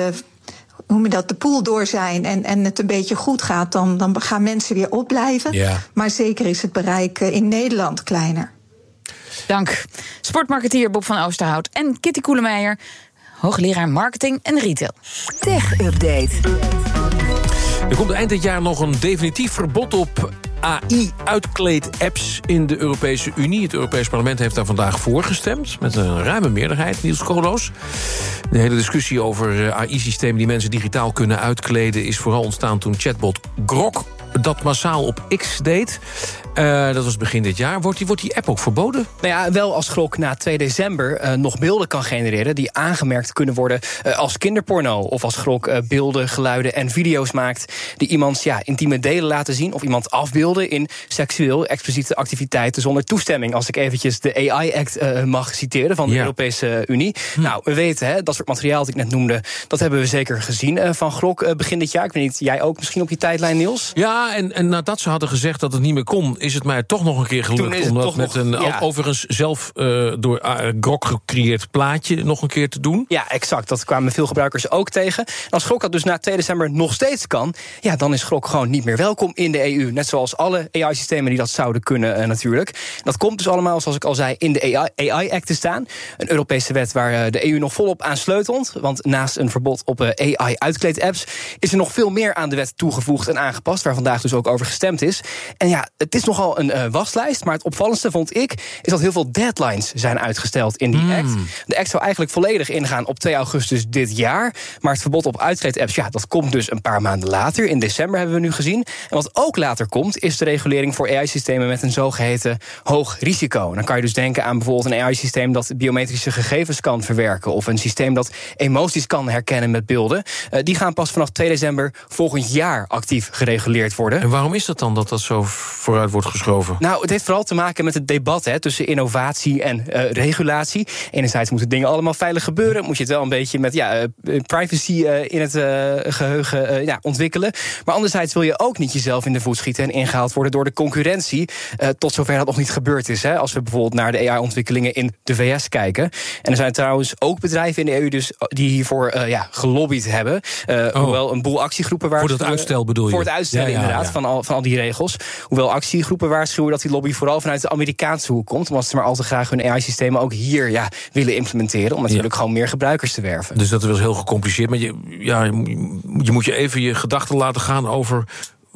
Speaker 5: de pool door zijn en het een beetje goed gaat, dan gaan mensen weer opblijven. Ja. Maar zeker is het bereik in Nederland kleiner.
Speaker 2: Dank. Sportmarketeer Bob van Oosterhout en Kitty Koelemeijer, hoogleraar marketing en retail.
Speaker 4: Tech Update.
Speaker 3: Er komt eind dit jaar nog een definitief verbod op AI-uitkleed-apps in de Europese Unie. Het Europees Parlement heeft daar vandaag voor gestemd, met een ruime meerderheid, Niels Koolhoos. De hele discussie over AI-systemen die mensen digitaal kunnen uitkleden is vooral ontstaan toen chatbot Grok dat massaal op X deed. Dat was begin dit jaar. Wordt die app ook verboden?
Speaker 6: Nou ja, wel als Grok na 2 december nog beelden kan genereren die aangemerkt kunnen worden als kinderporno. Of als Grok beelden, geluiden en video's maakt die iemands intieme delen laten zien of iemand afbeelden in seksueel expliciete activiteiten zonder toestemming. Als ik eventjes de AI-act mag citeren van de Europese Unie. Nou, we weten, dat soort materiaal dat ik net noemde, dat hebben we zeker gezien van Grok begin dit jaar. Ik weet niet, jij ook misschien op je tijdlijn, Niels?
Speaker 3: Ja, en nadat ze hadden gezegd dat het niet meer kon, is het mij toch nog een keer gelukt om dat met een overigens zelf door Grok gecreëerd plaatje nog een keer te doen.
Speaker 6: Ja, exact. Dat kwamen veel gebruikers ook tegen. En als Grok dat dus na 2 december nog steeds kan, dan is Grok gewoon niet meer welkom in de EU. Net zoals alle AI-systemen die dat zouden kunnen natuurlijk. Dat komt dus allemaal, zoals ik al zei, in de AI-act te staan. Een Europese wet waar de EU nog volop aan sleutelt. Want naast een verbod op AI-uitkleed-apps is er nog veel meer aan de wet toegevoegd en aangepast, waar vandaag dus ook over gestemd is. En het is nogal een waslijst, maar het opvallendste vond ik is dat heel veel deadlines zijn uitgesteld in die act. De act zou eigenlijk volledig ingaan op 2 augustus dit jaar, maar het verbod op uitkleed-apps, dat komt dus een paar maanden later. In december hebben we nu gezien. En wat ook later komt, is de regulering voor AI-systemen met een zogeheten hoog risico. En dan kan je dus denken aan bijvoorbeeld een AI-systeem dat biometrische gegevens kan verwerken, of een systeem dat emoties kan herkennen met beelden. Die gaan pas vanaf 2 december volgend jaar actief gereguleerd worden. worden.
Speaker 3: En waarom is dat dan dat zo vooruit wordt geschoven?
Speaker 6: Nou, het heeft vooral te maken met het debat tussen innovatie en regulatie. Enerzijds moeten dingen allemaal veilig gebeuren. Moet je het wel een beetje met privacy in het geheugen ontwikkelen. Maar anderzijds wil je ook niet jezelf in de voet schieten en ingehaald worden door de concurrentie. Tot zover dat nog niet gebeurd is. Als we bijvoorbeeld naar de AI-ontwikkelingen in de VS kijken. En er zijn trouwens ook bedrijven in de EU dus die hiervoor gelobbyd hebben. Hoewel een boel actiegroepen
Speaker 3: waarschuwen. Voor het uitstel bedoel je?
Speaker 6: Voor het uitstellen inderdaad, van al die regels. Hoewel actiegroepen waarschuwen dat die lobby vooral vanuit de Amerikaanse hoek komt. Omdat ze maar al te graag hun AI-systemen ook hier willen implementeren. Om natuurlijk gewoon meer gebruikers te werven.
Speaker 3: Dus dat is heel gecompliceerd. Maar je moet je even je gedachten laten gaan over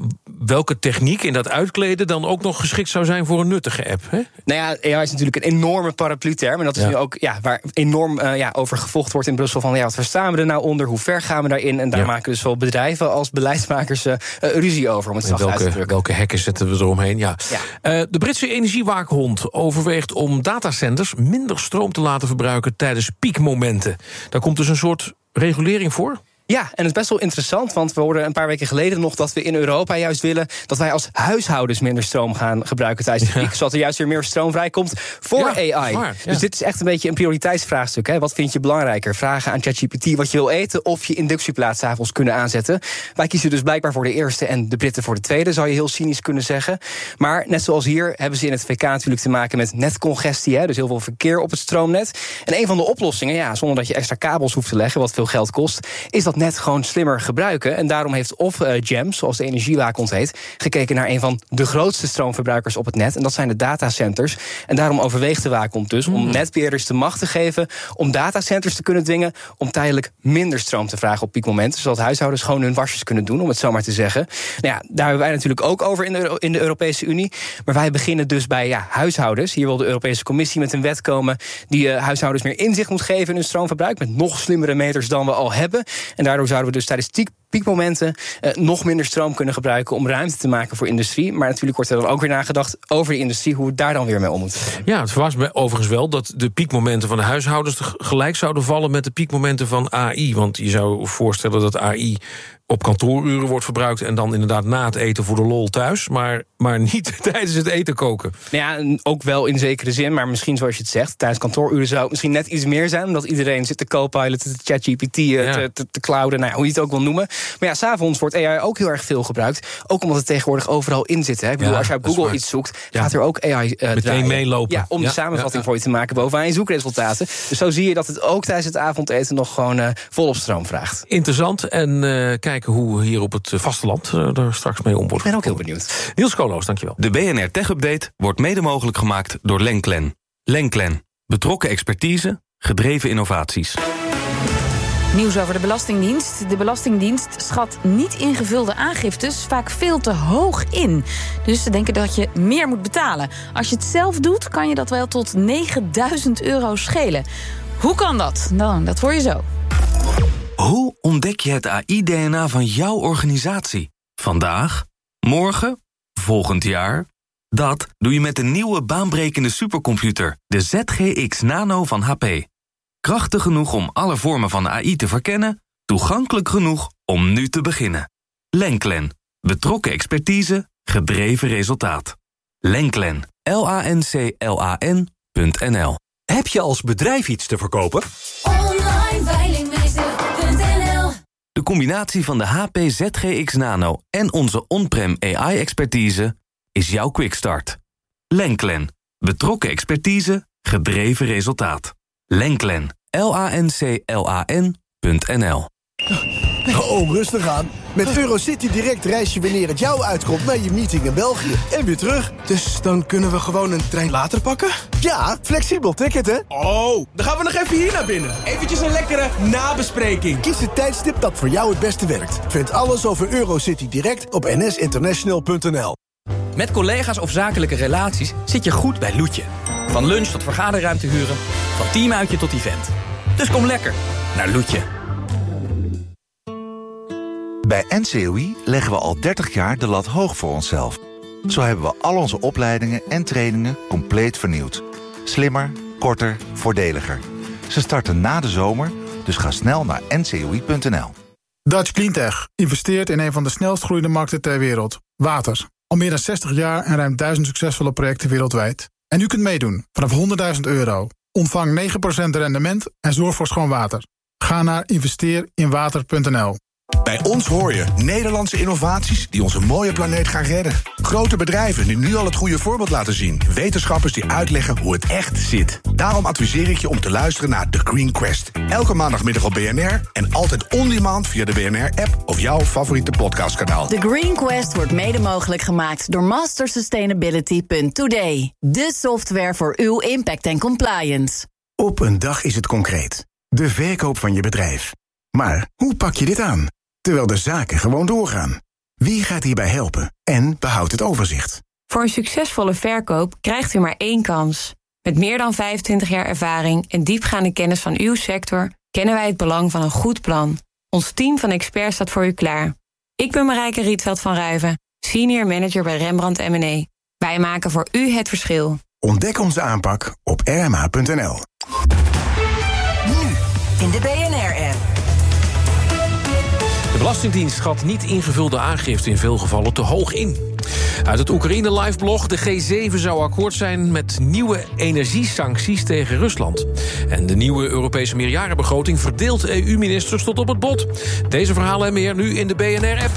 Speaker 3: welke techniek in dat uitkleden dan ook nog geschikt zou zijn voor een nuttige app. Hè?
Speaker 6: Nou ja, AI is natuurlijk een enorme paraplu-term. En dat is nu ook waar enorm over gevochten wordt in Brussel. Van wat verstaan we er nou onder? Hoe ver gaan we daarin? En daar maken dus zowel bedrijven als beleidsmakers ruzie over. Om het zacht uit te drukken.
Speaker 3: Welke hekken zetten we eromheen? Ja. De Britse energiewaakhond overweegt om datacenters minder stroom te laten verbruiken tijdens piekmomenten. Daar komt dus een soort regulering voor?
Speaker 6: Ja, en het is best wel interessant, want we hoorden een paar weken geleden nog dat we in Europa juist willen dat wij als huishoudens minder stroom gaan gebruiken tijdens de piek, zodat er juist weer meer stroom vrijkomt voor AI. Waar, Dus dit is echt een beetje een prioriteitsvraagstuk. Hè? Wat vind je belangrijker? Vragen aan ChatGPT wat je wil eten of je inductieplaat 's avonds kunnen aanzetten. Wij kiezen dus blijkbaar voor de eerste en de Britten voor de tweede, zou je heel cynisch kunnen zeggen. Maar net zoals hier hebben ze in het VK natuurlijk te maken met netcongestie, dus heel veel verkeer op het stroomnet. En een van de oplossingen, zonder dat je extra kabels hoeft te leggen, wat veel geld kost, is dat net gewoon slimmer gebruiken. En daarom heeft GEMS, zoals de energiewaakhond heet, gekeken naar een van de grootste stroomverbruikers op het net. En dat zijn de datacenters. En daarom overweegt de waakhond dus om netbeheerders de macht te geven om datacenters te kunnen dwingen om tijdelijk minder stroom te vragen op piekmomenten, zodat huishoudens gewoon hun wasjes kunnen doen, om het zo maar te zeggen. Nou ja, daar hebben wij natuurlijk ook over in de Europese Unie. Maar wij beginnen dus bij huishoudens. Hier wil de Europese Commissie met een wet komen die huishoudens meer inzicht moet geven in hun stroomverbruik, met nog slimmere meters dan we al hebben. En daardoor zouden we dus tijdens piekmomenten nog minder stroom kunnen gebruiken om ruimte te maken voor industrie. Maar natuurlijk wordt er dan ook weer nagedacht over de industrie, hoe we daar dan weer mee om moeten.
Speaker 3: Ja, het verbaast me overigens wel dat de piekmomenten van de huishoudens gelijk zouden vallen met de piekmomenten van AI. Want je zou voorstellen dat AI op kantooruren wordt verbruikt en dan inderdaad na het eten voor de lol thuis, maar niet tijdens het eten koken.
Speaker 6: Ja, ook wel in zekere zin, maar misschien zoals je het zegt, tijdens kantooruren zou het misschien net iets meer zijn, omdat iedereen zit te co-piloten, te ChatGPT, te clouden, hoe je het ook wil noemen. Maar 's avonds wordt AI ook heel erg veel gebruikt, ook omdat het tegenwoordig overal in zit. Hè. Ik bedoel, als je op Google iets zoekt, gaat er ook AI
Speaker 3: meteen meelopen.
Speaker 6: Om de samenvatting voor je te maken bovenaan je zoekresultaten. Dus zo zie je dat het ook tijdens het avondeten nog gewoon volop stroom vraagt.
Speaker 3: Interessant, en kijken hoe hier op het vasteland er straks mee om wordt.
Speaker 6: Ik ben ook heel benieuwd.
Speaker 3: Niels Koolhoos, dankjewel.
Speaker 7: De BNR Tech Update wordt mede mogelijk gemaakt door Lenklen. Lenklen. Betrokken expertise, gedreven innovaties.
Speaker 2: Nieuws over de Belastingdienst. De Belastingdienst schat niet ingevulde aangiftes vaak veel te hoog in. Dus ze denken dat je meer moet betalen. Als je het zelf doet, kan je dat wel tot €9.000 schelen. Hoe kan dat? Nou, dat hoor je zo.
Speaker 7: Hoe ontdek je het AI-DNA van jouw organisatie? Vandaag? Morgen? Volgend jaar? Dat doe je met de nieuwe baanbrekende supercomputer, de ZGX Nano van HP. Krachtig genoeg om alle vormen van AI te verkennen, toegankelijk genoeg om nu te beginnen. Lenklen. Betrokken expertise, gedreven resultaat. Lenklen. LANCLAN.nl.
Speaker 8: Heb je als bedrijf iets te verkopen?
Speaker 7: Onlineveilingmeester.nl. De combinatie van de HP ZGX Nano en onze on-prem AI-expertise is jouw quickstart. Lenklen. Betrokken expertise, gedreven resultaat. Lenklen. LANCLAN.nl.
Speaker 16: Oh, rustig aan. Met Eurocity Direct reis je wanneer het jou uitkomt naar je meeting in België en weer terug.
Speaker 9: Dus dan kunnen we gewoon een trein later pakken?
Speaker 16: Ja, flexibel ticket, hè?
Speaker 9: Oh, dan gaan we nog even hier naar binnen. Eventjes een lekkere nabespreking.
Speaker 16: Kies het tijdstip dat voor jou het beste werkt. Vind alles over Eurocity Direct op nsinternational.nl.
Speaker 10: Met collega's of zakelijke relaties zit je goed bij Loetje. Van lunch tot vergaderruimte huren, van teamuitje tot event. Dus kom lekker naar Loetje.
Speaker 11: Bij NCOI leggen we al 30 jaar de lat hoog voor onszelf. Zo hebben we al onze opleidingen en trainingen compleet vernieuwd. Slimmer, korter, voordeliger. Ze starten na de zomer, dus ga snel naar ncoi.nl.
Speaker 12: Dutch Cleantech investeert in een van de snelst groeiende markten ter wereld. Water. Al meer dan 60 jaar en ruim 1000 succesvolle projecten wereldwijd. En u kunt meedoen vanaf €100.000. Ontvang 9% rendement en zorg voor schoon water. Ga naar investeerinwater.nl.
Speaker 13: Bij ons hoor je Nederlandse innovaties die onze mooie planeet gaan redden. Grote bedrijven die nu al het goede voorbeeld laten zien. Wetenschappers die uitleggen hoe het echt zit. Daarom adviseer ik je om te luisteren naar The Green Quest. Elke maandagmiddag op BNR en altijd on-demand via de BNR-app of jouw favoriete podcastkanaal.
Speaker 15: The Green Quest wordt mede mogelijk gemaakt door mastersustainability.today. De software voor uw impact en compliance.
Speaker 17: Op een dag is het concreet. De verkoop van je bedrijf. Maar hoe pak je dit aan? Terwijl de zaken gewoon doorgaan. Wie gaat hierbij helpen en behoudt het overzicht?
Speaker 18: Voor een succesvolle verkoop krijgt u maar één kans. Met meer dan 25 jaar ervaring en diepgaande kennis van uw sector kennen wij het belang van een goed plan. Ons team van experts staat voor u klaar. Ik ben Marijke Rietveld van Ruijven, Senior Manager bij Rembrandt M&A. Wij maken voor u het verschil.
Speaker 17: Ontdek onze aanpak op rma.nl.
Speaker 4: Nu in de BNR-app.
Speaker 3: De Belastingdienst schat niet ingevulde aangifte in veel gevallen te hoog in. Uit het Oekraïne-live-blog: de G7 zou akkoord zijn met nieuwe energiesancties tegen Rusland. En de nieuwe Europese meerjarenbegroting verdeelt EU-ministers tot op het bot. Deze verhalen en meer nu in de BNR-app.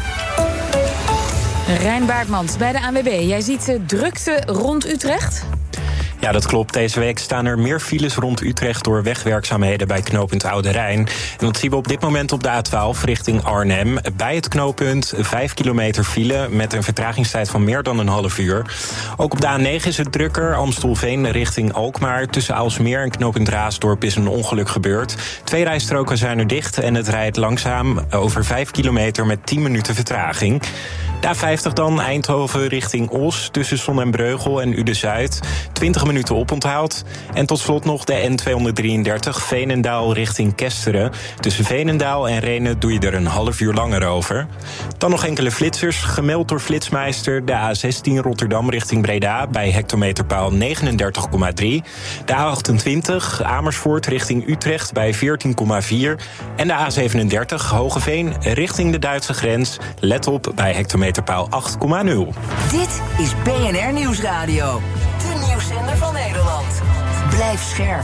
Speaker 2: Rijn Baartmans bij de ANWB. Jij ziet drukte rond Utrecht?
Speaker 14: Ja, dat klopt. Deze week staan er meer files rond Utrecht door wegwerkzaamheden bij knooppunt Oude Rijn. En dat zien we op dit moment op de A12 richting Arnhem. Bij het knooppunt 5 kilometer file met een vertragingstijd van meer dan een half uur. Ook op de A9 is het drukker. Amstelveen richting Alkmaar. Tussen Aalsmeer en knooppunt Raasdorp is een ongeluk gebeurd. 2 rijstroken zijn er dicht en het rijdt langzaam over 5 kilometer met 10 minuten vertraging. De A50 dan, Eindhoven richting Os, tussen Zon en Breugel en Uden-Zuid. 20 minuten oponthoud. En tot slot nog de N233, Veenendaal richting Kesteren. Tussen Veenendaal en Rhenen doe je er een half uur langer over. Dan nog enkele flitsers, gemeld door Flitsmeister. De A16 Rotterdam richting Breda bij hectometerpaal 39,3. De A28 Amersfoort richting Utrecht bij 14,4. En de A37 Hogeveen richting de Duitse grens. Let op bij hectometerpaal 8,0.
Speaker 4: Dit is BNR Nieuwsradio. De nieuwszender van Nederland. Blijf scherp.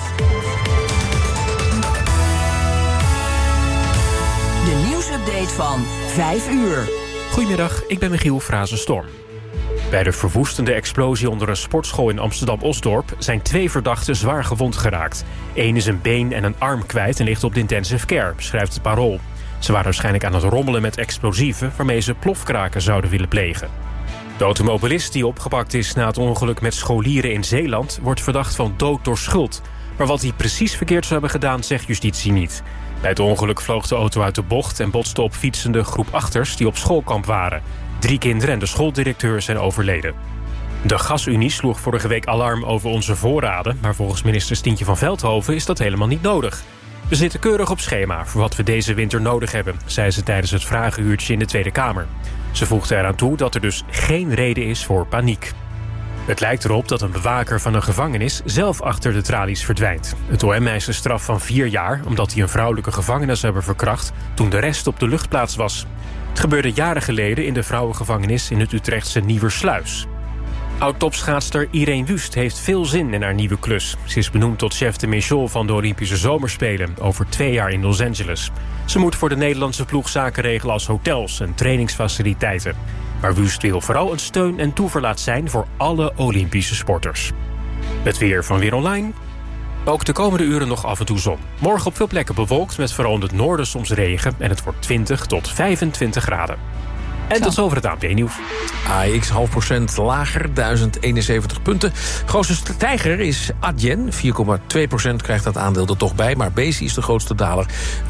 Speaker 4: De nieuwsupdate van 5 uur.
Speaker 19: Goedemiddag, ik ben Michiel Frazenstorm. Bij de verwoestende explosie onder een sportschool in Amsterdam-Osdorp zijn 2 verdachten zwaar gewond geraakt. Eén is een been en een arm kwijt en ligt op de intensive care, schrijft het Parool. Ze waren waarschijnlijk aan het rommelen met explosieven waarmee ze plofkraken zouden willen plegen. De automobilist die opgepakt is na het ongeluk met scholieren in Zeeland wordt verdacht van dood door schuld. Maar wat hij precies verkeerd zou hebben gedaan, zegt justitie niet. Bij het ongeluk vloog de auto uit de bocht en botste op fietsende groep achters die op schoolkamp waren. 3 kinderen en de schooldirecteur zijn overleden. De Gasunie sloeg vorige week alarm over onze voorraden, maar volgens minister Stientje van Veldhoven is dat helemaal niet nodig. We zitten keurig op schema voor wat we deze winter nodig hebben, zei ze tijdens het vragenuurtje in de Tweede Kamer. Ze voegde eraan toe dat er dus geen reden is voor paniek. Het lijkt erop dat een bewaker van een gevangenis zelf achter de tralies verdwijnt. Het OM eist een straf van 4 jaar omdat hij een vrouwelijke gevangene zou hebben verkracht toen de rest op de luchtplaats was. Het gebeurde jaren geleden in de vrouwengevangenis in het Utrechtse Nieuwersluis. Oud-topschaatster Irene Wust heeft veel zin in haar nieuwe klus. Ze is benoemd tot chef de mission van de Olympische Zomerspelen over 2 jaar in Los Angeles. Ze moet voor de Nederlandse ploeg zaken regelen als hotels en trainingsfaciliteiten. Maar Wust wil vooral een steun en toeverlaat zijn voor alle Olympische sporters. Het weer van Weer Online. Ook de komende uren nog af en toe zon. Morgen op veel plekken bewolkt met vooral in het noorden soms regen en het wordt 20 tot 25 graden. En tot zover het ANP-nieuws.
Speaker 3: AEX 0,5% lager, 1071 punten. Grootste stijger is Adyen, 4,2% krijgt dat aandeel er toch bij. Maar Besi is de grootste daler,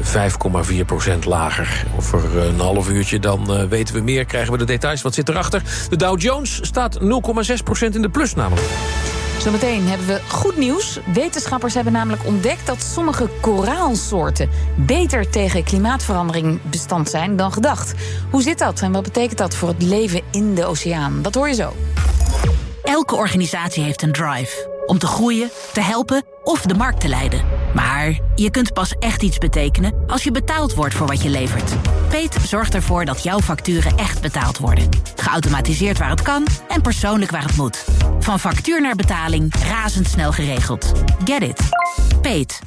Speaker 3: 5,4% lager. Over een half uurtje dan weten we meer, krijgen we de details. Wat zit erachter? De Dow Jones staat 0,6% in de plus namelijk.
Speaker 2: Zometeen hebben we goed nieuws. Wetenschappers hebben namelijk ontdekt dat sommige koraalsoorten beter tegen klimaatverandering bestand zijn dan gedacht. Hoe zit dat en wat betekent dat voor het leven in de oceaan? Dat hoor je zo.
Speaker 20: Elke organisatie heeft een drive.
Speaker 1: Om te groeien, te helpen of de markt te leiden. Maar je kunt pas echt iets betekenen als je betaald wordt voor wat je levert. Peet zorgt ervoor dat jouw facturen echt betaald worden. Geautomatiseerd waar het kan en persoonlijk waar het moet. Van factuur naar betaling, razendsnel geregeld. Get it. Peet.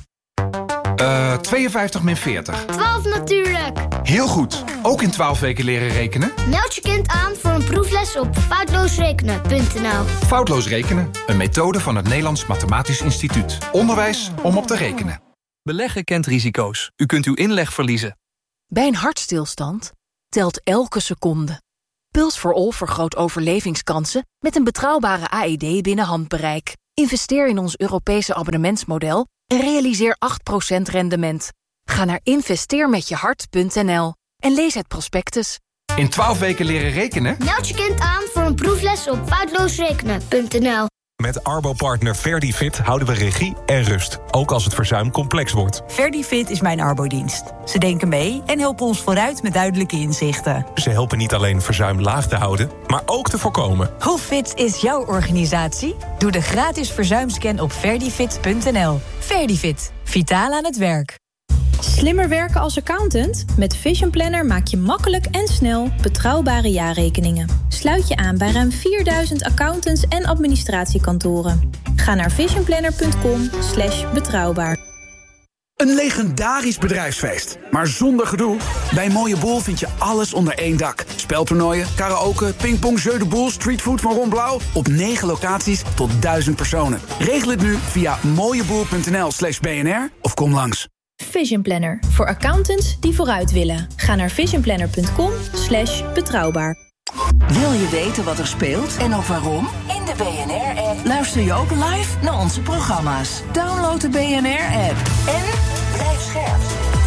Speaker 20: 52 min 40.
Speaker 21: 12 natuurlijk.
Speaker 20: Heel goed. Ook in 12 weken leren rekenen?
Speaker 21: Meld je kind aan voor een proefles op foutloosrekenen.nl.
Speaker 20: Foutloos rekenen, een methode van het Nederlands Mathematisch Instituut. Onderwijs om op te rekenen.
Speaker 22: Beleggen kent risico's. U kunt uw inleg verliezen.
Speaker 23: Bij een hartstilstand telt elke seconde. Puls for All vergroot overlevingskansen met een betrouwbare AED binnen handbereik. Investeer in ons Europese abonnementsmodel en realiseer 8% rendement. Ga naar investeermetjehart.nl en lees het prospectus.
Speaker 20: In 12 weken leren rekenen?
Speaker 21: Meld je kind aan voor een proefles op foutloosrekenen.nl.
Speaker 24: Met Arbo-partner Verdifit houden we regie en rust, ook als het verzuim complex wordt.
Speaker 25: Verdifit is mijn arbodienst. Ze denken mee en helpen ons vooruit met duidelijke inzichten.
Speaker 24: Ze helpen niet alleen verzuim laag te houden, maar ook te voorkomen.
Speaker 25: Hoe fit is jouw organisatie? Doe de gratis verzuimscan op verdifit.nl. Verdifit, vitaal aan het werk.
Speaker 27: Slimmer werken als accountant? Met Vision Planner maak je makkelijk en snel betrouwbare jaarrekeningen. Sluit je aan bij ruim 4000 accountants en administratiekantoren. Ga naar visionplanner.com/betrouwbaar.
Speaker 29: Een legendarisch bedrijfsfeest, maar zonder gedoe. Bij Mooie Boel vind je alles onder één dak. Speltoernooien, karaoke, pingpong, jeu de boel, streetfood van Ron Blauw. Op 9 locaties tot 1000 personen. Regel het nu via mooieboel.nl/BNR of kom langs.
Speaker 27: Vision Planner, voor accountants die vooruit willen. Ga naar visionplanner.com/betrouwbaar.
Speaker 4: Wil je weten wat er speelt en ook waarom? In de BNR-app luister je ook live naar onze programma's. Download de BNR-app en blijf scherp.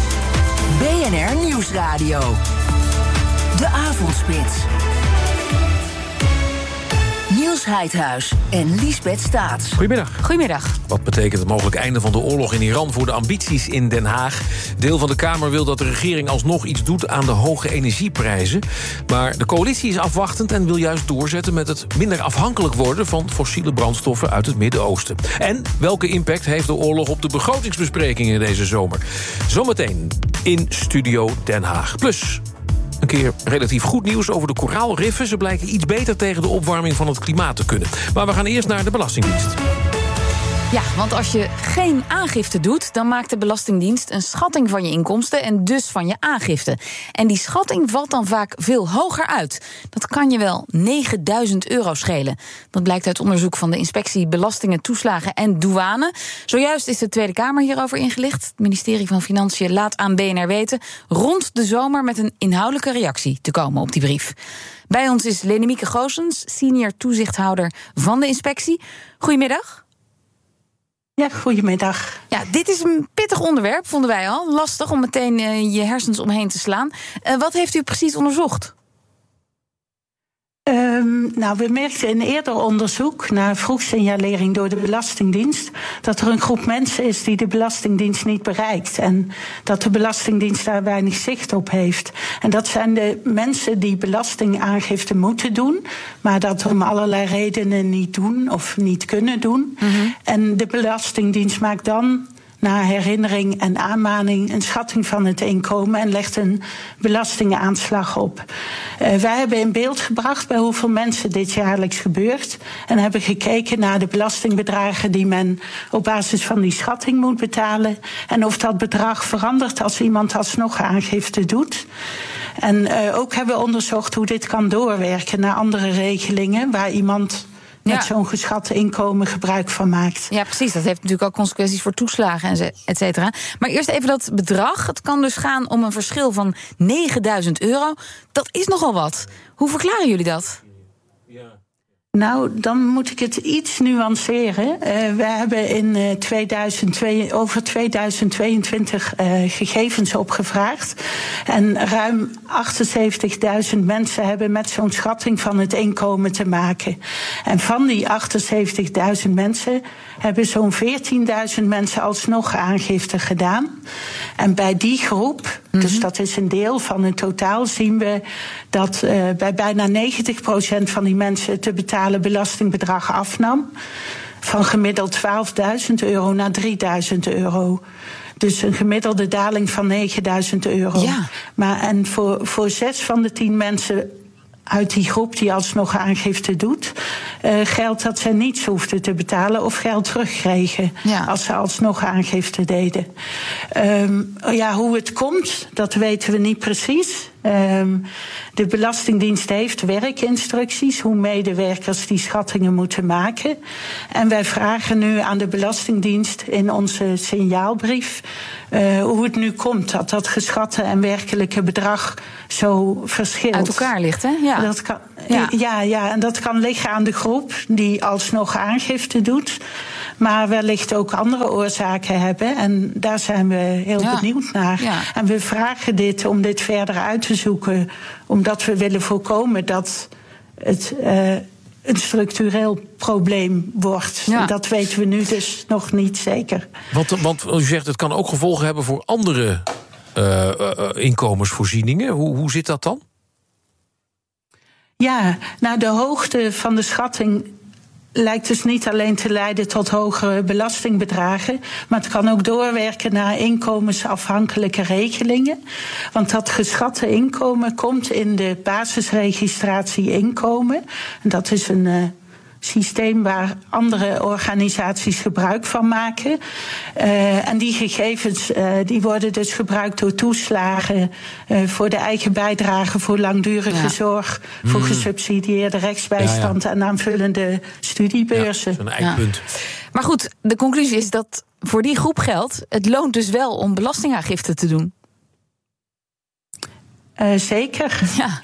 Speaker 4: BNR Nieuwsradio. De Avondspits. Niels Heidhuis en Liesbeth Staats.
Speaker 3: Goedemiddag. Wat betekent het mogelijk einde van de oorlog in Iran voor de ambities in Den Haag? Deel van de Kamer wil dat de regering alsnog iets doet aan de hoge energieprijzen. Maar de coalitie is afwachtend en wil juist doorzetten met het minder afhankelijk worden van fossiele brandstoffen uit het Midden-Oosten. En welke impact heeft de oorlog op de begrotingsbesprekingen deze zomer? Zometeen in Studio Den Haag. Plus een keer relatief goed nieuws over de koraalriffen. Ze blijken iets beter tegen de opwarming van het klimaat te kunnen. Maar we gaan eerst naar de Belastingdienst.
Speaker 2: Ja, want als je geen aangifte doet, dan maakt de Belastingdienst een schatting van je inkomsten en dus van je aangifte. En die schatting valt dan vaak veel hoger uit. Dat kan je wel €9.000 schelen. Dat blijkt uit onderzoek van de Inspectie Belastingen, Toeslagen en Douane. Zojuist is de Tweede Kamer hierover ingelicht. Het ministerie van Financiën laat aan BNR weten rond de zomer met een inhoudelijke reactie te komen op die brief. Bij ons is Lenemieke Goossens, senior toezichthouder van de inspectie. Goedemiddag.
Speaker 30: Ja, goedemiddag.
Speaker 2: Ja, dit is een pittig onderwerp, vonden wij al. Lastig om meteen je hersens omheen te slaan. Wat heeft u precies onderzocht?
Speaker 30: We merkten in een eerder onderzoek naar vroegsignalering door de Belastingdienst dat er een groep mensen is die de Belastingdienst niet bereikt. En dat de Belastingdienst daar weinig zicht op heeft. En dat zijn de mensen die belastingaangifte moeten doen, maar dat om allerlei redenen niet doen of niet kunnen doen. Mm-hmm. En de Belastingdienst maakt dan na herinnering en aanmaning een schatting van het inkomen en legt een belastingaanslag op. Wij hebben in beeld gebracht bij hoeveel mensen dit jaarlijks gebeurt en hebben gekeken naar de belastingbedragen die men op basis van die schatting moet betalen en of dat bedrag verandert als iemand alsnog aangifte doet. En ook hebben we onderzocht hoe dit kan doorwerken naar andere regelingen waar iemand met zo'n geschatte inkomen gebruik van maakt.
Speaker 2: Ja, precies. Dat heeft natuurlijk ook consequenties voor toeslagen en et cetera. Maar eerst even dat bedrag. Het kan dus gaan om een verschil van €9.000. Dat is nogal wat. Hoe verklaren jullie dat?
Speaker 30: Nou, dan moet ik het iets nuanceren. We hebben in over 2022 gegevens opgevraagd. En ruim 78.000 mensen hebben met zo'n schatting van het inkomen te maken. En van die 78.000 mensen hebben zo'n 14.000 mensen alsnog aangifte gedaan. En bij die groep, dus dat is een deel van het totaal, zien we dat bij bijna 90% van die mensen te betalen belastingbedrag afnam. van gemiddeld €12.000 naar €3.000. Dus een gemiddelde daling van €9.000.
Speaker 2: Ja.
Speaker 30: En voor 6 van de 10 mensen uit die groep die alsnog aangifte doet, geldt dat ze niets hoefden te betalen of geld terugkregen als ze alsnog aangifte deden. Hoe het komt, dat weten we niet precies. De Belastingdienst heeft werkinstructies hoe medewerkers die schattingen moeten maken. En wij vragen nu aan de Belastingdienst in onze signaalbrief hoe het nu komt dat geschatte en werkelijke bedrag zo verschilt.
Speaker 2: Uit elkaar ligt, hè? Ja.
Speaker 30: Dat kan, en dat kan liggen aan de groep die alsnog aangifte doet, maar wellicht ook andere oorzaken hebben. En daar zijn we heel benieuwd naar. Ja. En we vragen dit om dit verder uit te zoeken, omdat we willen voorkomen dat het een structureel probleem wordt. Ja. Dat weten we nu dus nog niet zeker.
Speaker 3: Want u zegt, het kan ook gevolgen hebben voor andere inkomensvoorzieningen. Hoe zit dat dan?
Speaker 30: Ja, de hoogte van de schatting lijkt dus niet alleen te leiden tot hogere belastingbedragen, maar het kan ook doorwerken naar inkomensafhankelijke regelingen. Want dat geschatte inkomen komt in de basisregistratie inkomen. En dat is een systeem waar andere organisaties gebruik van maken. En die gegevens die worden dus gebruikt door toeslagen voor de eigen bijdrage voor langdurige zorg, voor gesubsidieerde rechtsbijstand en aanvullende studiebeurzen.
Speaker 3: Ja, dat is een eikpunt.
Speaker 2: Maar goed, de conclusie is dat voor die groep geldt, het loont dus wel om belastingaangifte te doen.
Speaker 30: Zeker.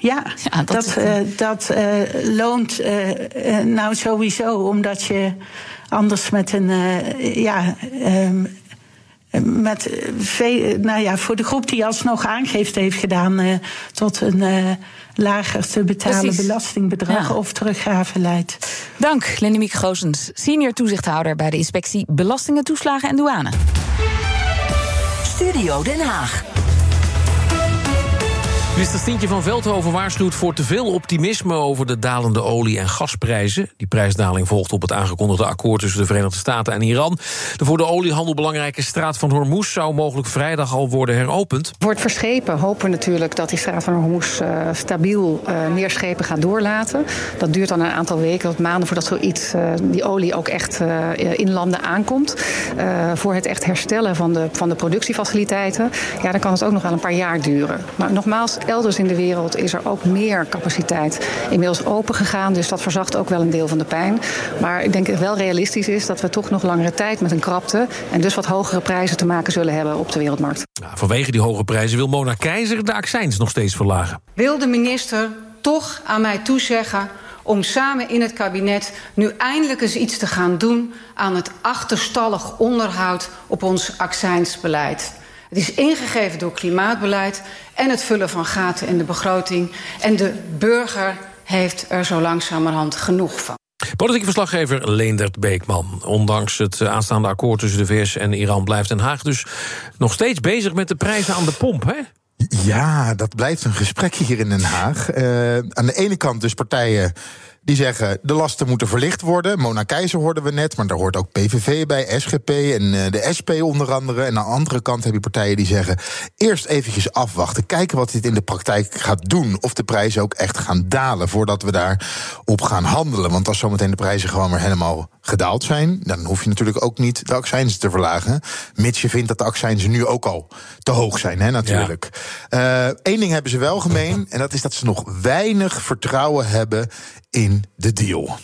Speaker 30: Dat loont nou sowieso, omdat je anders met een voor de groep die alsnog aangifte heeft gedaan tot een lager te betalen belastingbedrag of teruggave leidt.
Speaker 2: Dank, Lennemieke Goossens, senior toezichthouder bij de Inspectie Belastingen, Toeslagen en Douane.
Speaker 4: Studio Den Haag.
Speaker 3: Minister Stientje van Veldhoven waarschuwt voor te veel optimisme over de dalende olie- en gasprijzen. Die prijsdaling volgt op het aangekondigde akkoord tussen de Verenigde Staten en Iran. De voor de oliehandel belangrijke straat van Hormuz zou mogelijk vrijdag al worden heropend.
Speaker 5: Voor het verschepen hopen we natuurlijk dat die straat van Hormuz stabiel meer schepen gaat doorlaten. Dat duurt dan een aantal weken tot maanden voordat zoiets, die olie ook echt in landen aankomt. Voor het echt herstellen van de productiefaciliteiten, dan kan het ook nog wel een paar jaar duren. Maar nogmaals, elders in de wereld is er ook meer capaciteit inmiddels opengegaan. Dus dat verzacht ook wel een deel van de pijn. Maar ik denk dat het wel realistisch is dat we toch nog langere tijd met een krapte en dus wat hogere prijzen te maken zullen hebben op de wereldmarkt.
Speaker 3: Vanwege die hoge prijzen wil Mona Keizer de accijns nog steeds verlagen.
Speaker 6: Wil de minister toch aan mij toezeggen om samen in het kabinet nu eindelijk eens iets te gaan doen aan het achterstallig onderhoud op ons accijnsbeleid? Het is ingegeven door klimaatbeleid en het vullen van gaten in de begroting. En de burger heeft er zo langzamerhand genoeg van.
Speaker 3: Politieke verslaggever Leendert Beekman. Ondanks het aanstaande akkoord tussen de VS en Iran blijft Den Haag dus nog steeds bezig met de prijzen aan de pomp, hè?
Speaker 7: Ja, dat blijft een gesprek hier in Den Haag. Aan de ene kant dus partijen die zeggen de lasten moeten verlicht worden. Mona Keizer hoorden we net, maar daar hoort ook PVV bij, SGP en de SP onder andere. En aan de andere kant heb je partijen die zeggen eerst eventjes afwachten, kijken wat dit in de praktijk gaat doen. Of de prijzen ook echt gaan dalen voordat we daarop gaan handelen. Want als zometeen de prijzen gewoon weer helemaal gedaald zijn, dan hoef je natuurlijk ook niet de accijns te verlagen. Mits je vindt dat de accijns nu ook al te hoog zijn, hè, natuurlijk. Eén ding hebben ze wel gemeen, en dat is dat ze nog weinig vertrouwen hebben in de deal.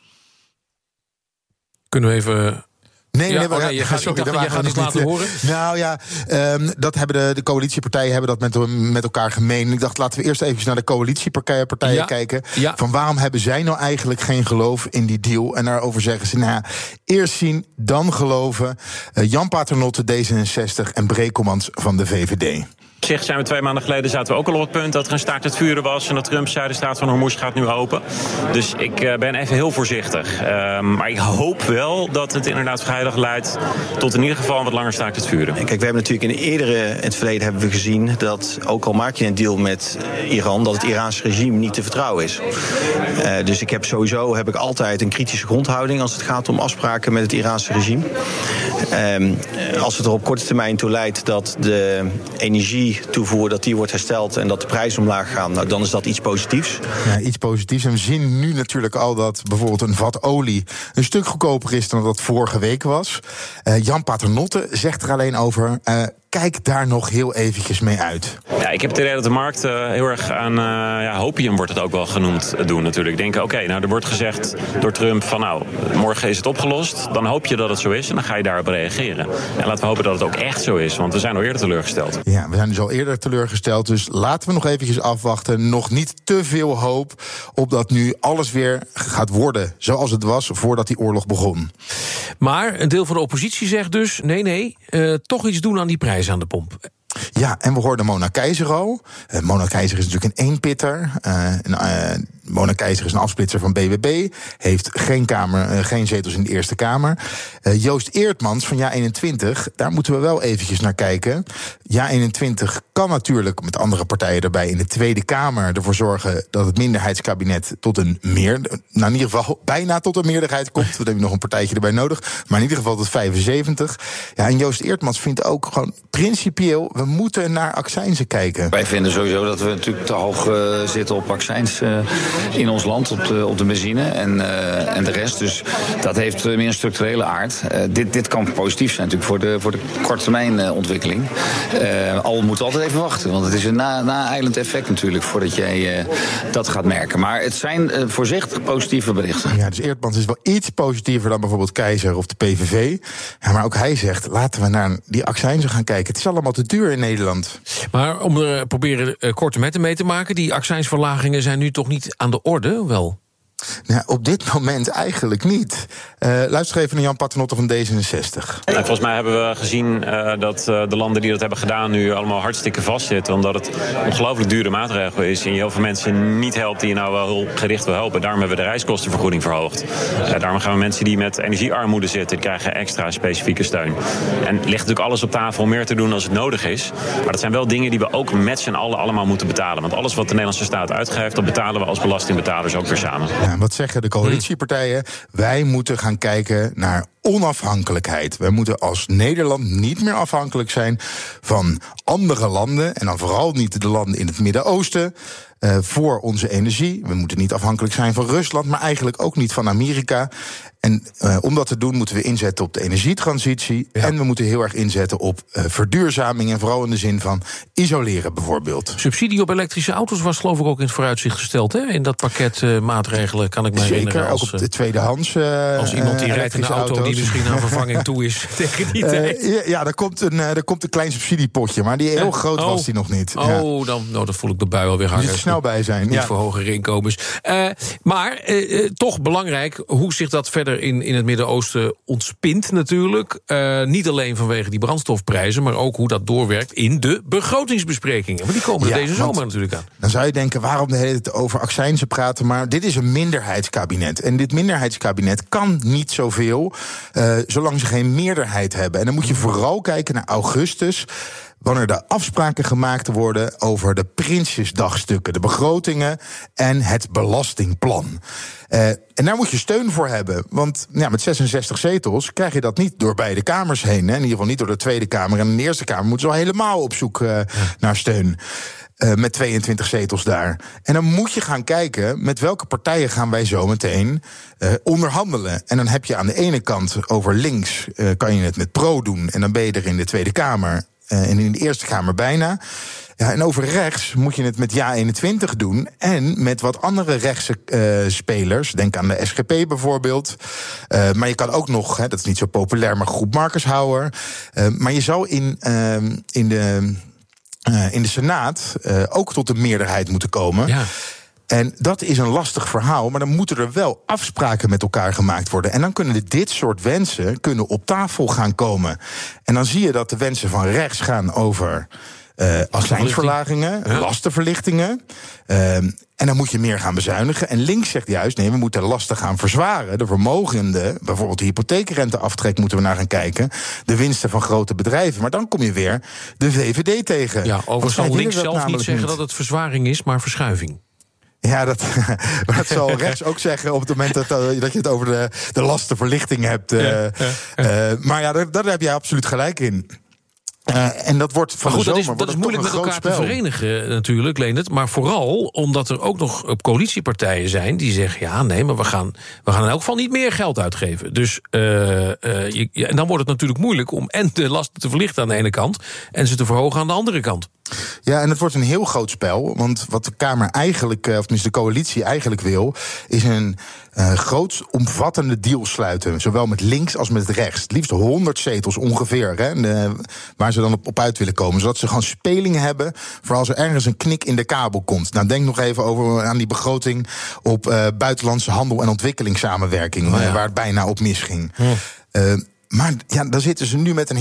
Speaker 3: Kunnen we even...
Speaker 7: Nee,
Speaker 3: je gaat het laten horen.
Speaker 7: Nou ja, dat hebben de coalitiepartijen hebben dat met elkaar gemeen. Ik dacht, laten we eerst even naar de coalitiepartijen kijken. Ja. Van waarom hebben zij nou eigenlijk geen geloof in die deal? En daarover zeggen ze, eerst zien, dan geloven. Jan Paternotte, D66 en Brekelmans van de VVD.
Speaker 14: Op zich zijn we 2 maanden geleden zaten we ook al op het punt dat er een staakt het vuren was en dat Trump zei de straat van Hormuz gaat nu open. Dus ik ben even heel voorzichtig. Maar ik hoop wel dat het inderdaad vrijdag leidt tot in ieder geval een wat langer staakt het vuren.
Speaker 8: Kijk, we hebben natuurlijk in het verleden hebben we gezien dat ook al maak je een deal met Iran, dat het Iraanse regime niet te vertrouwen is. Dus ik heb altijd een kritische grondhouding als het gaat om afspraken met het Iraanse regime. Als het er op korte termijn toe leidt dat de energietoevoer dat die wordt hersteld en dat de prijzen omlaag gaan, nou, dan is dat iets positiefs.
Speaker 7: Ja, iets positiefs. En we zien nu natuurlijk al dat bijvoorbeeld een vat olie een stuk goedkoper is dan dat vorige week was. Jan Paternotte zegt er alleen over, kijk daar nog heel eventjes mee uit.
Speaker 14: Ja, ik heb het idee dat de markt heel erg aan hopium wordt het ook wel genoemd doen natuurlijk. Denken, oké, er wordt gezegd door Trump van morgen is het opgelost. Dan hoop je dat het zo is en dan ga je daarop reageren. En laten we hopen dat het ook echt zo is, want we zijn al eerder teleurgesteld.
Speaker 7: Ja, we zijn dus al eerder teleurgesteld, dus laten we nog eventjes afwachten. Nog niet te veel hoop op dat nu alles weer gaat worden zoals het was voordat die oorlog begon.
Speaker 3: Maar een deel van de oppositie zegt dus, nee, toch iets doen aan die prijs aan de pomp.
Speaker 7: Ja, en we hoorden Mona Keizer al. Mona Keizer is natuurlijk een eenpitter. Mona Keizer is een afsplitser van BBB. Heeft geen zetels in de Eerste Kamer. Joost Eertmans van JA21, daar moeten we wel eventjes naar kijken. JA21 kan natuurlijk met andere partijen erbij in de Tweede Kamer ervoor zorgen dat het minderheidskabinet tot in ieder geval bijna tot een meerderheid komt. We hebben nog een partijtje erbij nodig. Maar in ieder geval tot 75. Ja, en Joost Eertmans vindt ook gewoon principieel, we moeten naar accijnzen kijken.
Speaker 9: Wij vinden sowieso dat we natuurlijk te hoog zitten op accijns in ons land, op de benzine en de rest. Dus dat heeft meer een structurele aard. Dit kan positief zijn natuurlijk voor de korttermijnontwikkeling. Al we moeten altijd even wachten, want het is een na-eilend effect natuurlijk voordat jij dat gaat merken. Maar het zijn voorzichtig positieve berichten.
Speaker 7: Ja, dus Eertmans is wel iets positiever dan bijvoorbeeld Keizer of de PVV. Ja, maar ook hij zegt, laten we naar die accijnzen gaan kijken. Het is allemaal te duur in Nederland.
Speaker 3: Maar om er proberen korte metten mee te maken, die accijnsverlagingen zijn nu toch niet aan de orde, wel?
Speaker 7: Nou, op dit moment eigenlijk niet. Luister even naar Jan Paternotte van D66.
Speaker 14: En volgens mij hebben we gezien dat de landen die dat hebben gedaan nu allemaal hartstikke vastzitten, omdat het een ongelooflijk dure maatregel is en je heel veel mensen niet helpt die je nou wel heel gericht wil helpen. Daarom hebben we de reiskostenvergoeding verhoogd. Daarom gaan we mensen die met energiearmoede zitten, die krijgen extra specifieke steun. En ligt natuurlijk alles op tafel om meer te doen als het nodig is. Maar dat zijn wel dingen die we ook met z'n allen allemaal moeten betalen. Want alles wat de Nederlandse staat uitgeeft, dat betalen we als belastingbetalers ook weer samen.
Speaker 7: Ja, wat zeggen de coalitiepartijen? Wij moeten gaan kijken naar onafhankelijkheid. Wij moeten als Nederland niet meer afhankelijk zijn van andere landen, en dan vooral niet de landen in het Midden-Oosten, voor onze energie. We moeten niet afhankelijk zijn van Rusland, maar eigenlijk ook niet van Amerika. En om dat te doen moeten we inzetten op de energietransitie. Ja. En we moeten heel erg inzetten op verduurzaming. En vooral in de zin van isoleren bijvoorbeeld.
Speaker 3: Subsidie op elektrische auto's was geloof ik ook in het vooruitzicht gesteld. Hè? In dat pakket maatregelen kan ik me herinneren.
Speaker 7: Zeker, ook op de tweedehands
Speaker 3: als iemand die rijdt in een auto auto's die misschien aan vervanging toe is tegen die tijd.
Speaker 7: Ja, er komt een klein subsidiepotje. Maar die heel groot was die nog niet.
Speaker 3: Dan voel ik de bui alweer hangen.
Speaker 7: Er snel bij zijn.
Speaker 3: Niet voor hogere inkomens. Maar toch belangrijk hoe zich dat verder in het Midden-Oosten ontspint natuurlijk. Niet alleen vanwege die brandstofprijzen, maar ook hoe dat doorwerkt in de begrotingsbesprekingen. Maar die komen er deze zomer natuurlijk aan.
Speaker 7: Dan zou je denken, waarom de hele tijd over accijnzen praten? Maar dit is een minderheidskabinet. En dit minderheidskabinet kan niet zoveel, zolang ze geen meerderheid hebben. En dan moet je vooral kijken naar augustus, wanneer de afspraken gemaakt worden over de Prinsjesdagstukken, de begrotingen en het belastingplan. En daar moet je steun voor hebben. Want met 66 zetels krijg je dat niet door beide kamers heen. Hè? In ieder geval niet door de Tweede Kamer. En in de Eerste Kamer moeten ze al helemaal op zoek naar steun. Met 22 zetels daar. En dan moet je gaan kijken met welke partijen gaan wij zo meteen onderhandelen. En dan heb je aan de ene kant over links kan je het met Pro doen. En dan ben je er in de Tweede Kamer. En in de Eerste Kamer bijna. Ja, en over rechts moet je het met JA21 doen. En met wat andere rechtse spelers. Denk aan de SGP bijvoorbeeld. Maar je kan ook nog, dat is niet zo populair, maar Groep Markershouwer. Maar je zou in de Senaat ook tot een meerderheid moeten komen. Ja. En dat is een lastig verhaal, maar dan moeten er wel afspraken met elkaar gemaakt worden. En dan kunnen dit soort wensen op tafel gaan komen. En dan zie je dat de wensen van rechts gaan over accijnsverlagingen, lastenverlichtingen. En dan moet je meer gaan bezuinigen. En links zegt juist, nee, we moeten lasten gaan verzwaren. De vermogenden, bijvoorbeeld de hypotheekrenteaftrek moeten we naar gaan kijken. De winsten van grote bedrijven. Maar dan kom je weer de VVD tegen.
Speaker 3: Ja, overigens zal links zelf niet zeggen dat het verzwaring is, maar verschuiving.
Speaker 7: Ja, dat zal rechts ook zeggen op het moment dat je het over de lastenverlichting hebt. Maar ja, daar heb je absoluut gelijk in. En dat wordt van de zomer.
Speaker 3: Dat is moeilijk met elkaar te verenigen natuurlijk, Leendert. Maar vooral omdat er ook nog coalitiepartijen zijn die zeggen, ja, nee, maar we gaan in elk geval niet meer geld uitgeven. Dus en dan wordt het natuurlijk moeilijk om en de lasten te verlichten aan de ene kant en ze te verhogen aan de andere kant.
Speaker 7: Ja, en het wordt een heel groot spel. Want wat de Kamer eigenlijk, of tenminste de coalitie eigenlijk wil, is een groots omvattende deal sluiten. Zowel met links als met rechts. Het liefst 100 zetels ongeveer, hè, waar ze dan op uit willen komen. Zodat ze gewoon speling hebben voor als er ergens een knik in de kabel komt. Nou, denk nog even aan die begroting op buitenlandse handel en ontwikkelingssamenwerking, waar het bijna op misging. Maar ja, daar zitten ze nu met een